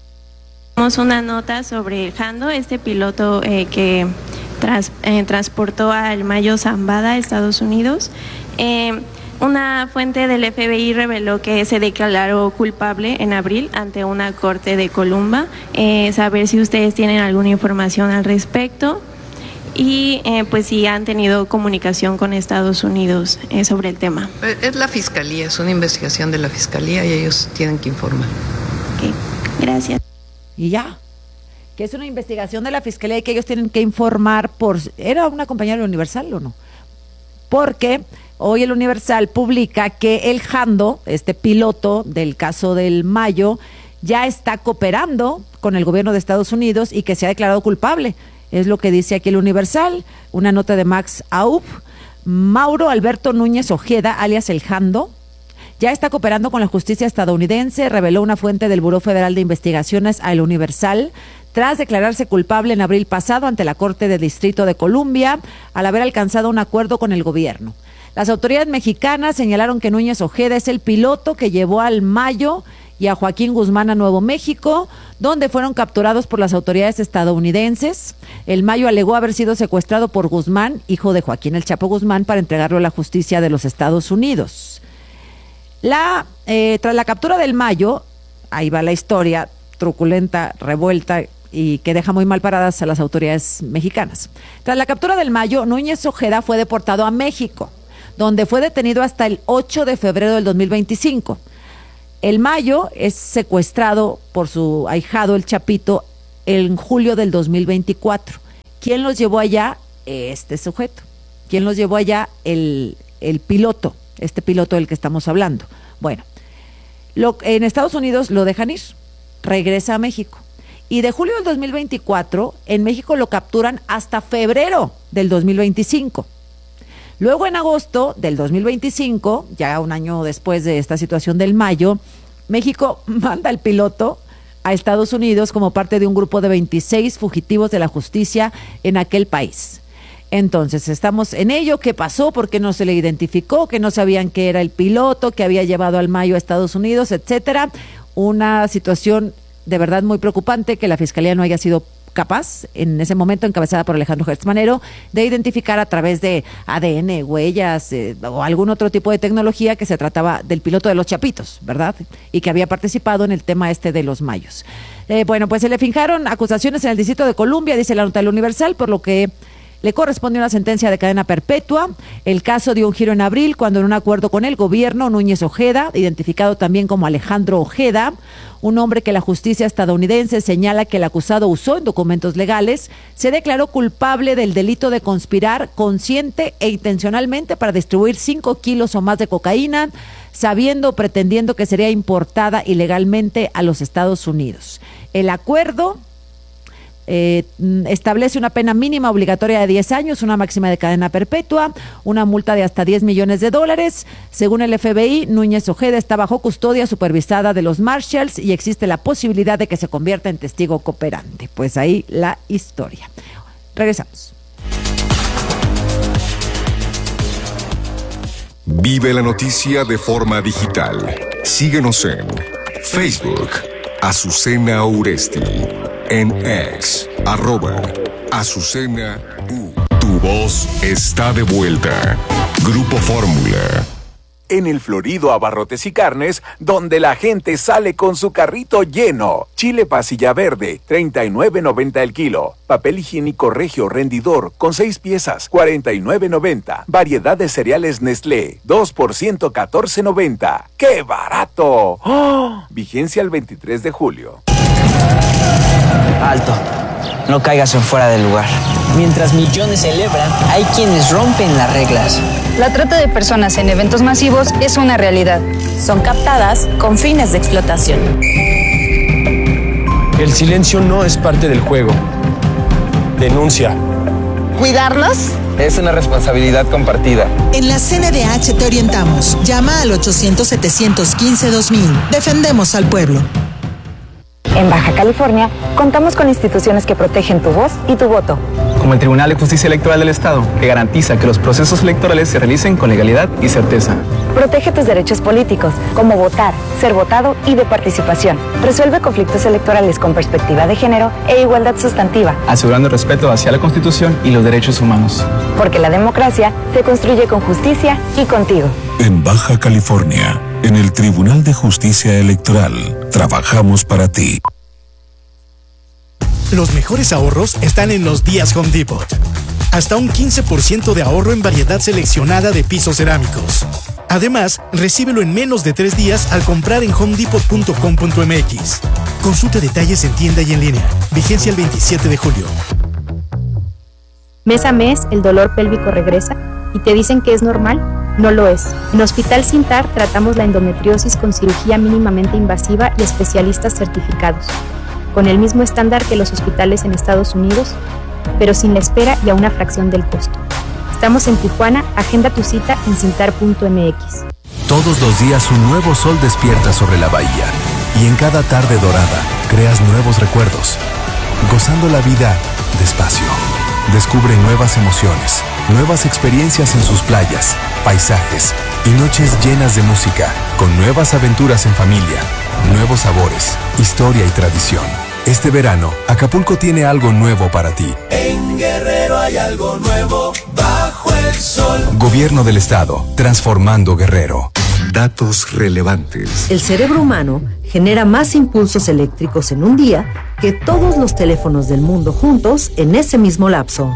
Tenemos una nota sobre el Jando, este piloto eh, que trans, eh, transportó al Mayo Zambada a Estados Unidos. Eh, una fuente del F B I reveló que se declaró culpable en abril ante una corte de Columba. Eh, saber si ustedes tienen alguna información al respecto y eh, pues si han tenido comunicación con Estados Unidos eh, sobre el tema. Es la Fiscalía, es una investigación de la Fiscalía y ellos tienen que informar. Okay, gracias. Y ya, que es una investigación de la Fiscalía y que ellos tienen que informar por... ¿Era una compañía del Universal o no? Porque hoy el Universal publica que el Jando, este piloto del caso del Mayo, ya está cooperando con el gobierno de Estados Unidos y que se ha declarado culpable. Es lo que dice aquí el Universal, una nota de Max Aub, Mauro Alberto Núñez Ojeda, alias El Jando, ya está cooperando con la justicia estadounidense, reveló una fuente del Buró Federal de Investigaciones a El Universal, tras declararse culpable en abril pasado ante la Corte de Distrito de Columbia, al haber alcanzado un acuerdo con el gobierno. Las autoridades mexicanas señalaron que Núñez Ojeda es el piloto que llevó al Mayo y a Joaquín Guzmán a Nuevo México, donde fueron capturados por las autoridades estadounidenses. El Mayo alegó haber sido secuestrado por Guzmán, hijo de Joaquín El Chapo Guzmán, para entregarlo a la justicia de los Estados Unidos. La, eh, tras la captura del Mayo, ahí va la historia, truculenta, revuelta y que deja muy mal paradas a las autoridades mexicanas. Tras la captura del Mayo, Núñez Ojeda fue deportado a México, donde fue detenido hasta el ocho de febrero del dos mil veinticinco. El Mayo es secuestrado por su ahijado, el Chapito, en julio del dos mil veinticuatro. ¿Quién los llevó allá? Este sujeto. ¿Quién los llevó allá? El, el piloto, este piloto del que estamos hablando. Bueno, lo, en Estados Unidos lo dejan ir, regresa a México. Y de julio del dos mil veinticuatro, en México lo capturan hasta febrero del dos mil veinticinco. Luego, en agosto del dos mil veinticinco, ya un año después de esta situación del Mayo, México manda al piloto a Estados Unidos como parte de un grupo de veintiséis fugitivos de la justicia en aquel país. Entonces, estamos en ello. ¿Qué pasó? ¿Por qué no se le identificó? ¿Que no sabían que era el piloto que había llevado al Mayo a Estados Unidos, etcétera? Una situación de verdad muy preocupante que la Fiscalía no haya sido capaz, en ese momento encabezada por Alejandro Gertz Manero, de identificar a través de A D N, huellas eh, o algún otro tipo de tecnología que se trataba del piloto de los Chapitos, ¿verdad? Y que había participado en el tema este de los Mayos. Eh, bueno, pues se le fincaron acusaciones en el Distrito de Columbia, dice la nota del Universal, por lo que le corresponde una sentencia de cadena perpetua. El caso dio un giro en abril cuando, en un acuerdo con el gobierno, Núñez Ojeda, identificado también como Alejandro Ojeda, un hombre que la justicia estadounidense señala que el acusado usó en documentos legales, se declaró culpable del delito de conspirar consciente e intencionalmente para distribuir cinco kilos o más de cocaína, sabiendo o pretendiendo que sería importada ilegalmente a los Estados Unidos. El acuerdo Eh, establece una pena mínima obligatoria de diez años, una máxima de cadena perpetua, una multa de hasta diez millones de dólares. Según el F B I, Núñez Ojeda está bajo custodia supervisada de los Marshalls y existe la posibilidad de que se convierta en testigo cooperante. Pues ahí la historia. Regresamos. Vive la noticia de forma digital. Síguenos en Facebook, Azucena Uresti. En X, arroba Azucena U. Tu voz está de vuelta. Grupo Fórmula. En el florido Abarrotes y Carnes, donde la gente sale con su carrito lleno. Chile pasilla verde, treinta y nueve noventa el kilo. Papel higiénico Regio rendidor con seis piezas, cuarenta y nueve noventa. Variedad de cereales Nestlé, dos por ciento catorce noventa. ¡Qué barato! ¡Oh! Vigencia el veintitrés de julio. Alto, no caigas en fuera del lugar. Mientras millones celebran, hay quienes rompen las reglas. La trata de personas en eventos masivos es una realidad. Son captadas con fines de explotación. El silencio no es parte del juego. Denuncia. ¿Cuidarlos? Es una responsabilidad compartida. En la C N D H te orientamos. Llama al ochocientos, setecientos quince, dos mil. Defendemos al pueblo. En Baja California, contamos con instituciones que protegen tu voz y tu voto. Como el Tribunal de Justicia Electoral del Estado, que garantiza que los procesos electorales se realicen con legalidad y certeza. Protege tus derechos políticos, como votar, ser votado y de participación. Resuelve conflictos electorales con perspectiva de género e igualdad sustantiva. Asegurando el respeto hacia la Constitución y los derechos humanos. Porque la democracia se construye con justicia y contigo. En Baja California, en el Tribunal de Justicia Electoral, trabajamos para ti. Los mejores ahorros están en los días Home Depot. Hasta un quince por ciento de ahorro en variedad seleccionada de pisos cerámicos. Además, recíbelo en menos de tres días al comprar en home depot punto com punto m x. Consulta detalles en tienda y en línea. Vigencia el veintisiete de julio. Mes a mes, el dolor pélvico regresa y te dicen que es normal. No lo es. En Hospital Sintar tratamos la endometriosis con cirugía mínimamente invasiva y especialistas certificados, con el mismo estándar que los hospitales en Estados Unidos, pero sin la espera y a una fracción del costo. Estamos en Tijuana, agenda tu cita en cintar punto m x. Todos los días un nuevo sol despierta sobre la bahía y en cada tarde dorada creas nuevos recuerdos, gozando la vida despacio. Descubre nuevas emociones, nuevas experiencias en sus playas, paisajes y noches llenas de música, con nuevas aventuras en familia, nuevos sabores, historia y tradición. Este verano, Acapulco tiene algo nuevo para ti. En Guerrero hay algo nuevo bajo el sol. Gobierno del Estado, transformando Guerrero. Datos relevantes. El cerebro humano genera más impulsos eléctricos en un día que todos los teléfonos del mundo juntos en ese mismo lapso.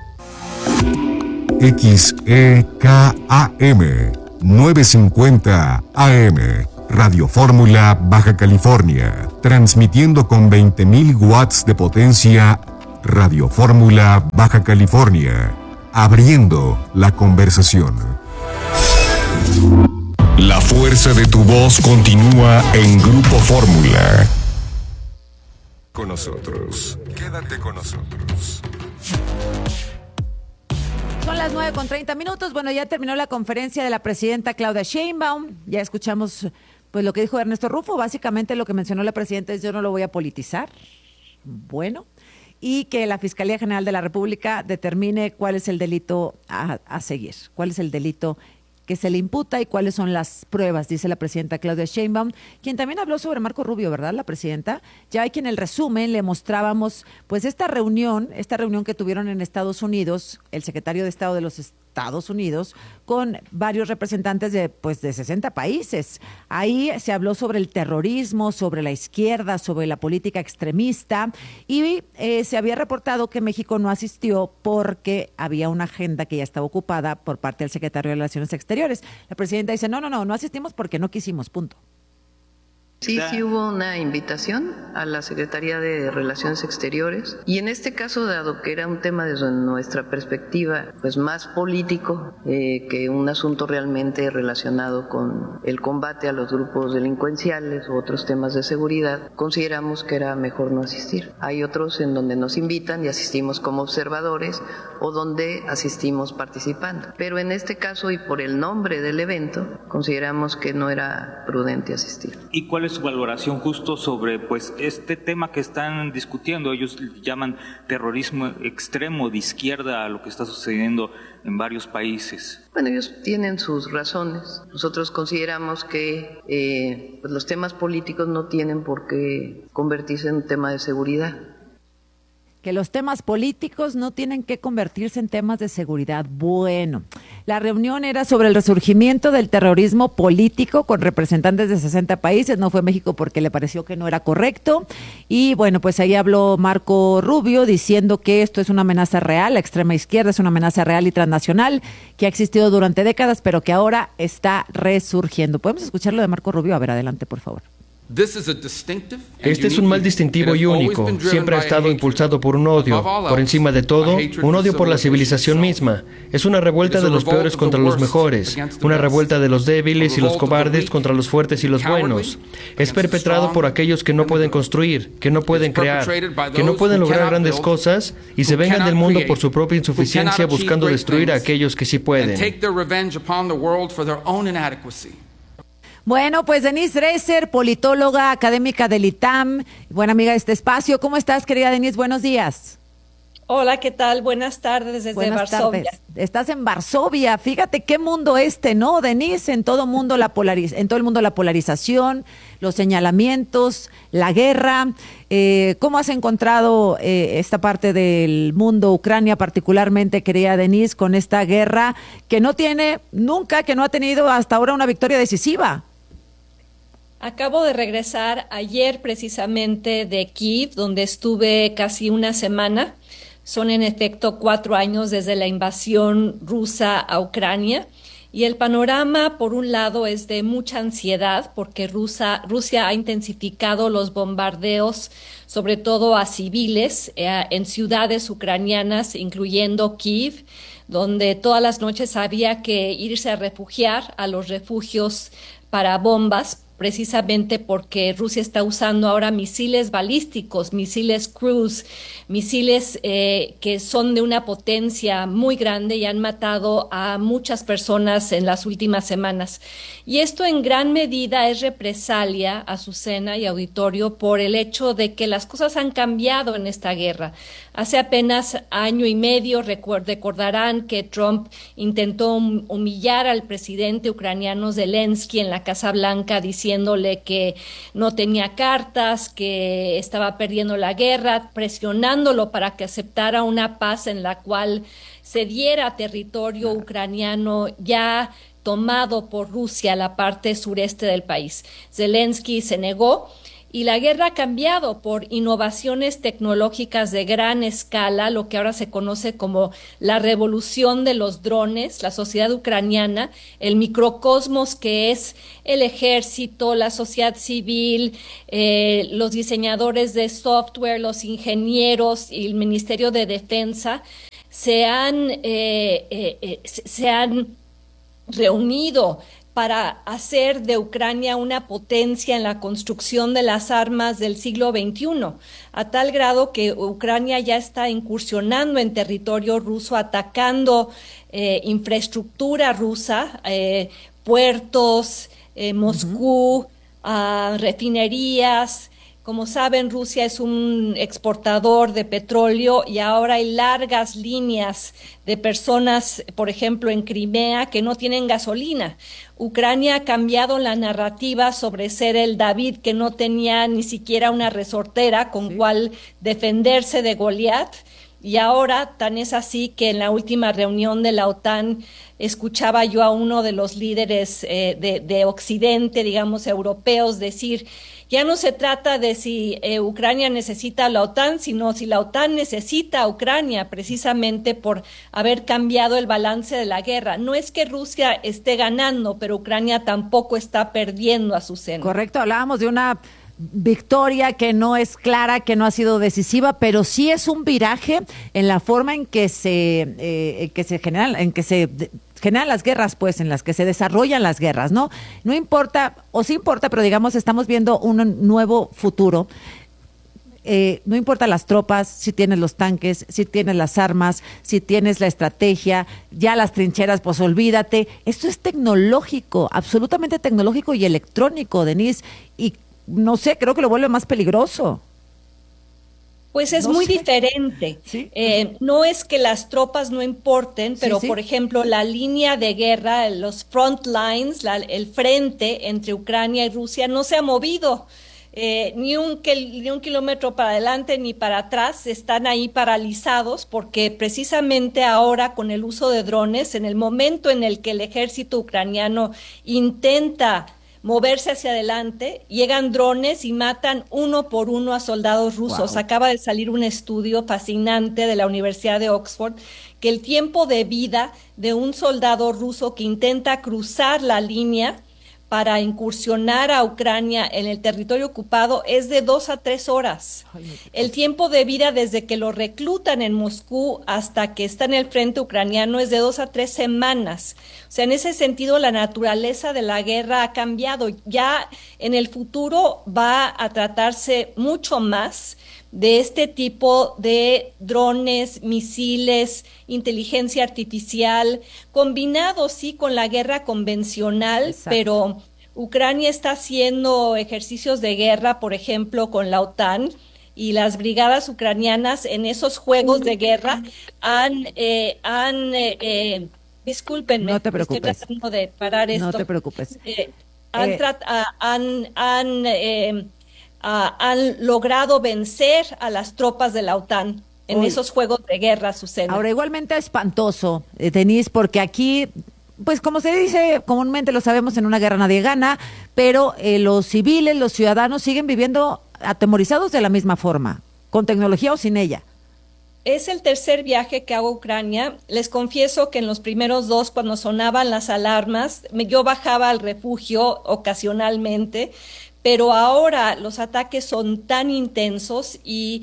X E K A M novecientos cincuenta A M Radio Fórmula Baja California, transmitiendo con veinte mil watts de potencia. Radio Fórmula Baja California, abriendo la conversación. La fuerza de tu voz continúa en Grupo Fórmula. Con nosotros, quédate con nosotros. Son las nueve con treinta minutos. Bueno, ya terminó la conferencia de la presidenta Claudia Sheinbaum. Ya escuchamos pues lo que dijo Ernesto Rufo. Básicamente lo que mencionó la presidenta es: yo no lo voy a politizar. Bueno, y que la Fiscalía General de la República determine cuál es el delito a, a seguir, cuál es el delito que se le imputa y cuáles son las pruebas, dice la presidenta Claudia Sheinbaum, quien también habló sobre Marco Rubio, ¿verdad, la presidenta? Ya hay que en el resumen le mostrábamos pues esta reunión, esta reunión que tuvieron en Estados Unidos, el secretario de Estado de los Estados Unidos, con varios representantes de pues de sesenta países. Ahí se habló sobre el terrorismo, sobre la izquierda, sobre la política extremista, y eh, se había reportado que México no asistió porque había una agenda que ya estaba ocupada por parte del secretario de Relaciones Exteriores. La presidenta dice, no, no, no, no asistimos porque no quisimos, punto. Sí, sí hubo una invitación a la Secretaría de Relaciones Exteriores, y en este caso, dado que era un tema desde nuestra perspectiva pues más político eh, que un asunto realmente relacionado con el combate a los grupos delincuenciales u otros temas de seguridad, consideramos que era mejor no asistir. Hay otros en donde nos invitan y asistimos como observadores o donde asistimos participando, pero en este caso y por el nombre del evento consideramos que no era prudente asistir. ¿Y cuál es su valoración justo sobre pues este tema que están discutiendo? Ellos llaman terrorismo extremo de izquierda a lo que está sucediendo en varios países. Bueno, ellos tienen sus razones. Nosotros consideramos que eh, pues los temas políticos no tienen por qué convertirse en un tema de seguridad. Que los temas políticos no tienen que convertirse en temas de seguridad. Bueno, la reunión era sobre el resurgimiento del terrorismo político con representantes de sesenta países. No fue México porque le pareció que no era correcto. Y bueno, pues ahí habló Marco Rubio diciendo que esto es una amenaza real, la extrema izquierda es una amenaza real y transnacional que ha existido durante décadas, pero que ahora está resurgiendo. ¿Podemos escucharlo de Marco Rubio? A ver, adelante, por favor. Este es un mal distintivo y único. Siempre ha estado impulsado por un odio. Por encima de todo, un odio por la civilización misma. Es una revuelta de los peores contra los mejores. Una revuelta de los débiles y los cobardes contra los fuertes y los buenos. Es perpetrado por aquellos que no pueden construir, que no pueden crear, que no pueden lograr grandes cosas y se vengan del mundo por su propia insuficiencia buscando destruir a aquellos que sí pueden. Bueno, pues Denise Dresser, politóloga, académica del I T A M, buena amiga de este espacio. ¿Cómo estás, querida Denise? Buenos días. Hola, ¿qué tal? Buenas tardes desde Buenas Varsovia. Tardes. Estás en Varsovia. Fíjate qué mundo este, ¿no, Denise? En todo mundo la polariz- en todo el mundo la polarización, los señalamientos, la guerra. Eh, ¿Cómo has encontrado eh, esta parte del mundo, Ucrania particularmente, querida Denise, con esta guerra que no tiene nunca, que no ha tenido hasta ahora una victoria decisiva? Acabo de regresar ayer precisamente de Kiev, donde estuve casi una semana. Son en efecto cuatro años desde la invasión rusa a Ucrania. Y el panorama, por un lado, es de mucha ansiedad porque Rusia, Rusia ha intensificado los bombardeos, sobre todo a civiles, eh, en ciudades ucranianas, incluyendo Kiev, donde todas las noches había que irse a refugiar a los refugios para bombas, precisamente porque Rusia está usando ahora misiles balísticos, misiles cruise, misiles eh, que son de una potencia muy grande y han matado a muchas personas en las últimas semanas. Y esto en gran medida es represalia, Azucena y auditorio, por el hecho de que las cosas han cambiado en esta guerra. Hace apenas año y medio recordarán que Trump intentó humillar al presidente ucraniano Zelensky en la Casa Blanca diciéndole que no tenía cartas, que estaba perdiendo la guerra, presionándolo para que aceptara una paz en la cual se diera territorio ucraniano ya tomado por Rusia, la parte sureste del país. Zelensky se negó. Y la guerra ha cambiado por innovaciones tecnológicas de gran escala, lo que ahora se conoce como la revolución de los drones, la sociedad ucraniana, el microcosmos que es el ejército, la sociedad civil, eh, los diseñadores de software, los ingenieros y el Ministerio de Defensa se han, eh, eh, eh, se han reunido para hacer de Ucrania una potencia en la construcción de las armas del siglo veintiuno, a tal grado que Ucrania ya está incursionando en territorio ruso, atacando eh, infraestructura rusa, eh, puertos, eh, Moscú, uh-huh. uh, refinerías. Como saben, Rusia es un exportador de petróleo y ahora hay largas líneas de personas, por ejemplo, en Crimea, que no tienen gasolina. Ucrania ha cambiado la narrativa sobre ser el David que no tenía ni siquiera una resortera con sí. cual defenderse de Goliat. Y ahora tan es así que en la última reunión de la OTAN escuchaba yo a uno de los líderes eh, de, de Occidente, digamos, europeos, decir: ya no se trata de si eh, Ucrania necesita a la OTAN, sino si la OTAN necesita a Ucrania, precisamente por haber cambiado el balance de la guerra. No es que Rusia esté ganando, pero Ucrania tampoco está perdiendo, a su seno. Correcto, hablábamos de una victoria que no es clara, que no ha sido decisiva, pero sí es un viraje en la forma en que se, eh, que se generan, en que se de, generan las guerras, pues, en las que se desarrollan las guerras, ¿no? No importa, o sí importa, pero digamos, estamos viendo un nuevo futuro. Eh, no importa las tropas, si tienes los tanques, si tienes las armas, si tienes la estrategia, ya las trincheras, pues olvídate. Esto es tecnológico, absolutamente tecnológico y electrónico, Denise, y no sé, creo que lo vuelve más peligroso. Pues es no muy sé. diferente. ¿Sí? Eh, no es que las tropas no importen, pero sí, sí. por ejemplo, la línea de guerra, los front lines, la, el frente entre Ucrania y Rusia no se ha movido. Eh, ni, un, ni un kilómetro para adelante ni para atrás, están ahí paralizados porque precisamente ahora con el uso de drones, en el momento en el que el ejército ucraniano intenta moverse hacia adelante, llegan drones y matan uno por uno a soldados rusos. Wow. Acaba de salir un estudio fascinante de la Universidad de Oxford que el tiempo de vida de un soldado ruso que intenta cruzar la línea para incursionar a Ucrania en el territorio ocupado es de dos a tres horas. El tiempo de vida desde que lo reclutan en Moscú hasta que está en el frente ucraniano es de dos a tres semanas. O sea, en ese sentido, la naturaleza de la guerra ha cambiado. Ya en el futuro va a tratarse mucho más de este tipo de drones, misiles, inteligencia artificial, combinados sí con la guerra convencional. Exacto. Pero Ucrania está haciendo ejercicios de guerra, por ejemplo, con la OTAN, y las brigadas ucranianas en esos juegos de guerra han, eh, han eh, eh, discúlpenme, no te preocupes. Estoy tratando de parar esto. No te preocupes. Eh, han, eh. trat- uh, han, han eh, Uh, han logrado vencer a las tropas de la OTAN en Uy. esos juegos de guerra, Susana. Ahora, igualmente espantoso, eh, Denise, porque aquí, pues como se dice comúnmente, lo sabemos, en una guerra nadie gana, pero eh, los civiles, los ciudadanos siguen viviendo atemorizados de la misma forma, con tecnología o sin ella. Es el tercer viaje que hago a Ucrania. Les confieso que en los primeros dos, cuando sonaban las alarmas, me, yo bajaba al refugio ocasionalmente, pero ahora los ataques son tan intensos y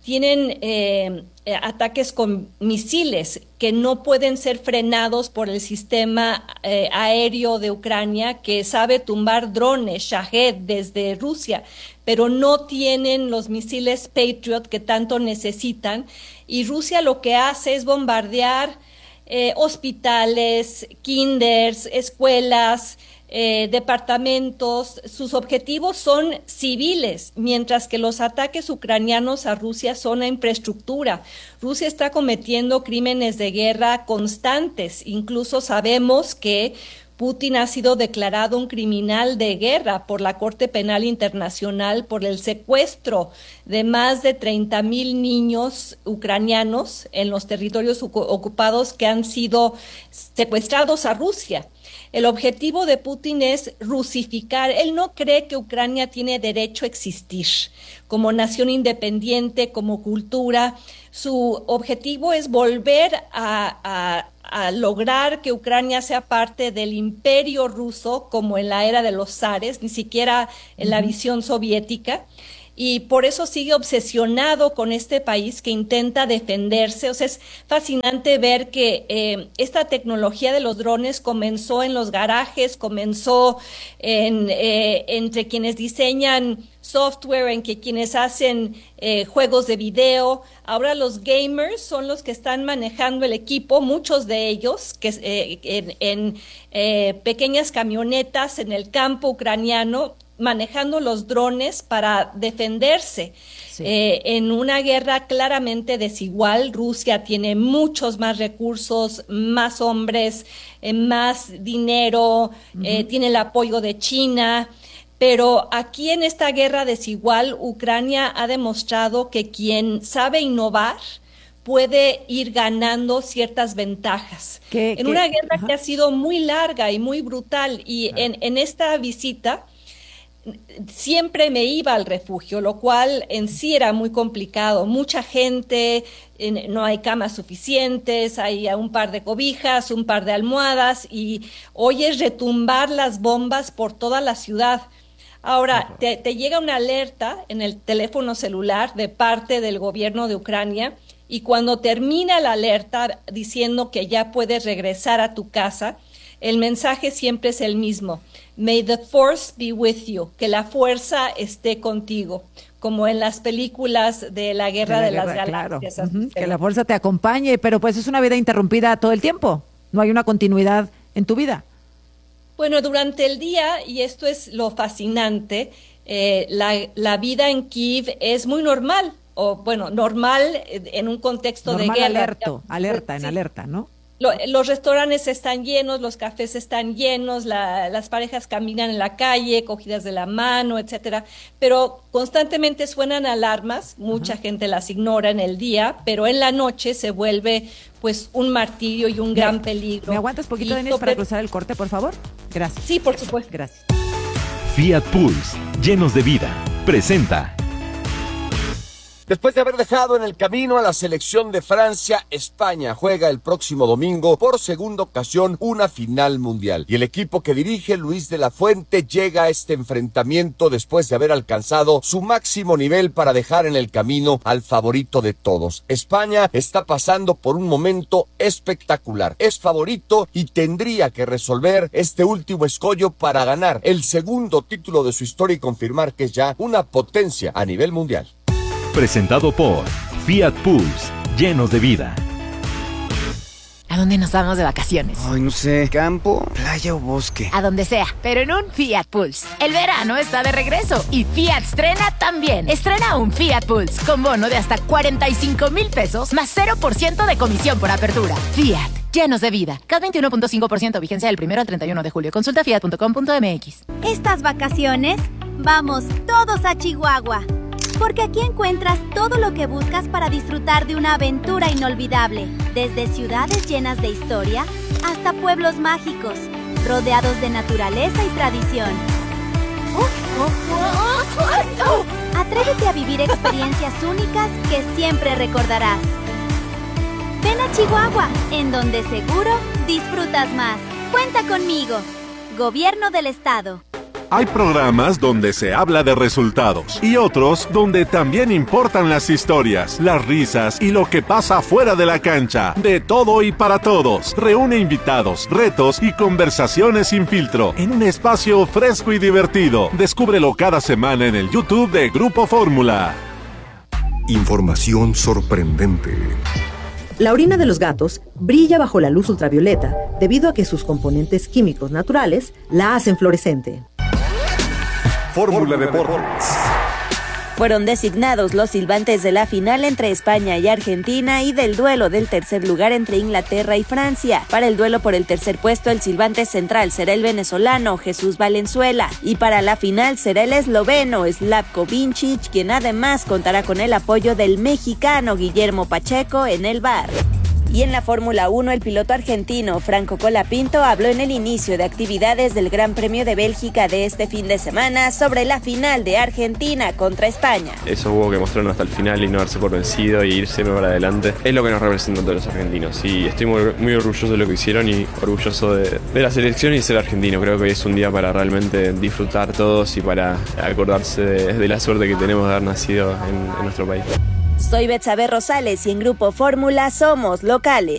tienen eh, ataques con misiles que no pueden ser frenados por el sistema eh, aéreo de Ucrania, que sabe tumbar drones Shahed desde Rusia, pero no tienen los misiles Patriot que tanto necesitan, y Rusia lo que hace es bombardear eh, hospitales, kinders, escuelas, Eh, departamentos. Sus objetivos son civiles, mientras que los ataques ucranianos a Rusia son a infraestructura. Rusia está cometiendo crímenes de guerra constantes. Incluso sabemos que Putin ha sido declarado un criminal de guerra por la Corte Penal Internacional por el secuestro de más de treinta mil niños ucranianos en los territorios ocupados que han sido secuestrados a Rusia. El objetivo de Putin es rusificar. Él no cree que Ucrania tiene derecho a existir como nación independiente, como cultura. Su objetivo es volver a, a, a lograr que Ucrania sea parte del imperio ruso, como en la era de los zares, ni siquiera en la visión soviética. Y por eso sigue obsesionado con este país que intenta defenderse. O sea, es fascinante ver que eh, esta tecnología de los drones comenzó en los garajes, comenzó en, eh, entre quienes diseñan software, en que quienes hacen eh, juegos de video. Ahora los gamers son los que están manejando el equipo, muchos de ellos que eh, en, en eh, pequeñas camionetas en el campo ucraniano, manejando los drones para defenderse. Sí. Eh, en una guerra claramente desigual. Rusia tiene muchos más recursos, más hombres, eh, más dinero, uh-huh. eh, tiene el apoyo de China, pero aquí en esta guerra desigual, Ucrania ha demostrado que quien sabe innovar puede ir ganando ciertas ventajas. ¿Qué, en qué? Una guerra uh-huh. que ha sido muy larga y muy brutal, y uh-huh. en, en esta visita siempre me iba al refugio, lo cual en sí era muy complicado. Mucha gente, no hay camas suficientes, hay un par de cobijas, un par de almohadas, y oyes retumbar las bombas por toda la ciudad. Ahora, te, te llega una alerta en el teléfono celular de parte del gobierno de Ucrania, y cuando termina la alerta diciendo que ya puedes regresar a tu casa, el mensaje siempre es el mismo: May the force be with you, que la fuerza esté contigo, como en las películas de la Guerra de, la de guerra, las Galaxias. Claro. Uh-huh. Que la fuerza te acompañe, pero pues es una vida interrumpida todo el tiempo, no hay una continuidad en tu vida. Bueno, durante el día, y esto es lo fascinante, eh, la, la vida en Kiev es muy normal, o bueno, normal en un contexto normal, de guerra. Alerto, alerta, sí. En alerta, ¿no? Lo, los restaurantes están llenos, los cafés están llenos, la, las parejas caminan en la calle, cogidas de la mano, etcétera. Pero constantemente suenan alarmas, mucha uh-huh. gente las ignora en el día, pero en la noche se vuelve pues un martirio y un ¿Me, gran peligro. ¿Me aguantas poquito, Denis, sobre... para cruzar el corte, por favor? Gracias. Sí, por supuesto. Gracias. Fiat Pulse, llenos de vida, presenta. Después de haber dejado en el camino a la selección de Francia, España juega el próximo domingo por segunda ocasión una final mundial. Y el equipo que dirige Luis de la Fuente llega a este enfrentamiento después de haber alcanzado su máximo nivel para dejar en el camino al favorito de todos. España está pasando por un momento espectacular. Es favorito y tendría que resolver este último escollo para ganar el segundo título de su historia y confirmar que es ya una potencia a nivel mundial. Presentado por Fiat Pulse, llenos de vida. ¿A dónde nos vamos de vacaciones? Ay, no sé, campo, playa o bosque. A donde sea, pero en un Fiat Pulse. El verano está de regreso y Fiat estrena también. Estrena un Fiat Pulse con bono de hasta cuarenta y cinco mil pesos más cero por ciento de comisión por apertura. Fiat, llenos de vida. C A T veintiuno punto cinco por ciento, vigencia del primero al treinta y uno de julio. Consulta fiat punto com punto m x. Estas vacaciones, vamos todos a Chihuahua. Porque aquí encuentras todo lo que buscas para disfrutar de una aventura inolvidable. Desde ciudades llenas de historia hasta pueblos mágicos, rodeados de naturaleza y tradición. Atrévete a vivir experiencias únicas que siempre recordarás. Ven a Chihuahua, en donde seguro disfrutas más. Cuenta conmigo. Gobierno del Estado. Hay programas donde se habla de resultados y otros donde también importan las historias, las risas y lo que pasa fuera de la cancha. De todo y para todos. Reúne invitados, retos y conversaciones sin filtro en un espacio fresco y divertido. Descúbrelo cada semana en el YouTube de Grupo Fórmula. Información sorprendente. La orina de los gatos brilla bajo la luz ultravioleta debido a que sus componentes químicos naturales la hacen fluorescente. Fórmula Deportes. Fueron designados los silbantes de la final entre España y Argentina y del duelo del tercer lugar entre Inglaterra y Francia. Para el duelo por el tercer puesto, el silbante central será el venezolano Jesús Valenzuela y para la final será el esloveno Slavko Vincic, quien además contará con el apoyo del mexicano Guillermo Pacheco en el V A R. Y en la Fórmula uno, el piloto argentino Franco Colapinto habló en el inicio de actividades del Gran Premio de Bélgica de este fin de semana sobre la final de Argentina contra España. Eso hubo que mostrarlo hasta el final y no darse por vencido y irse para adelante. Es lo que nos representa a todos los argentinos y estoy muy, muy orgulloso de lo que hicieron y orgulloso de, de la selección y de ser argentino. Creo que hoy es un día para realmente disfrutar todos y para acordarse de, de la suerte que tenemos de haber nacido en, en nuestro país. Soy Betsabe Rosales y en Grupo Fórmula somos locales.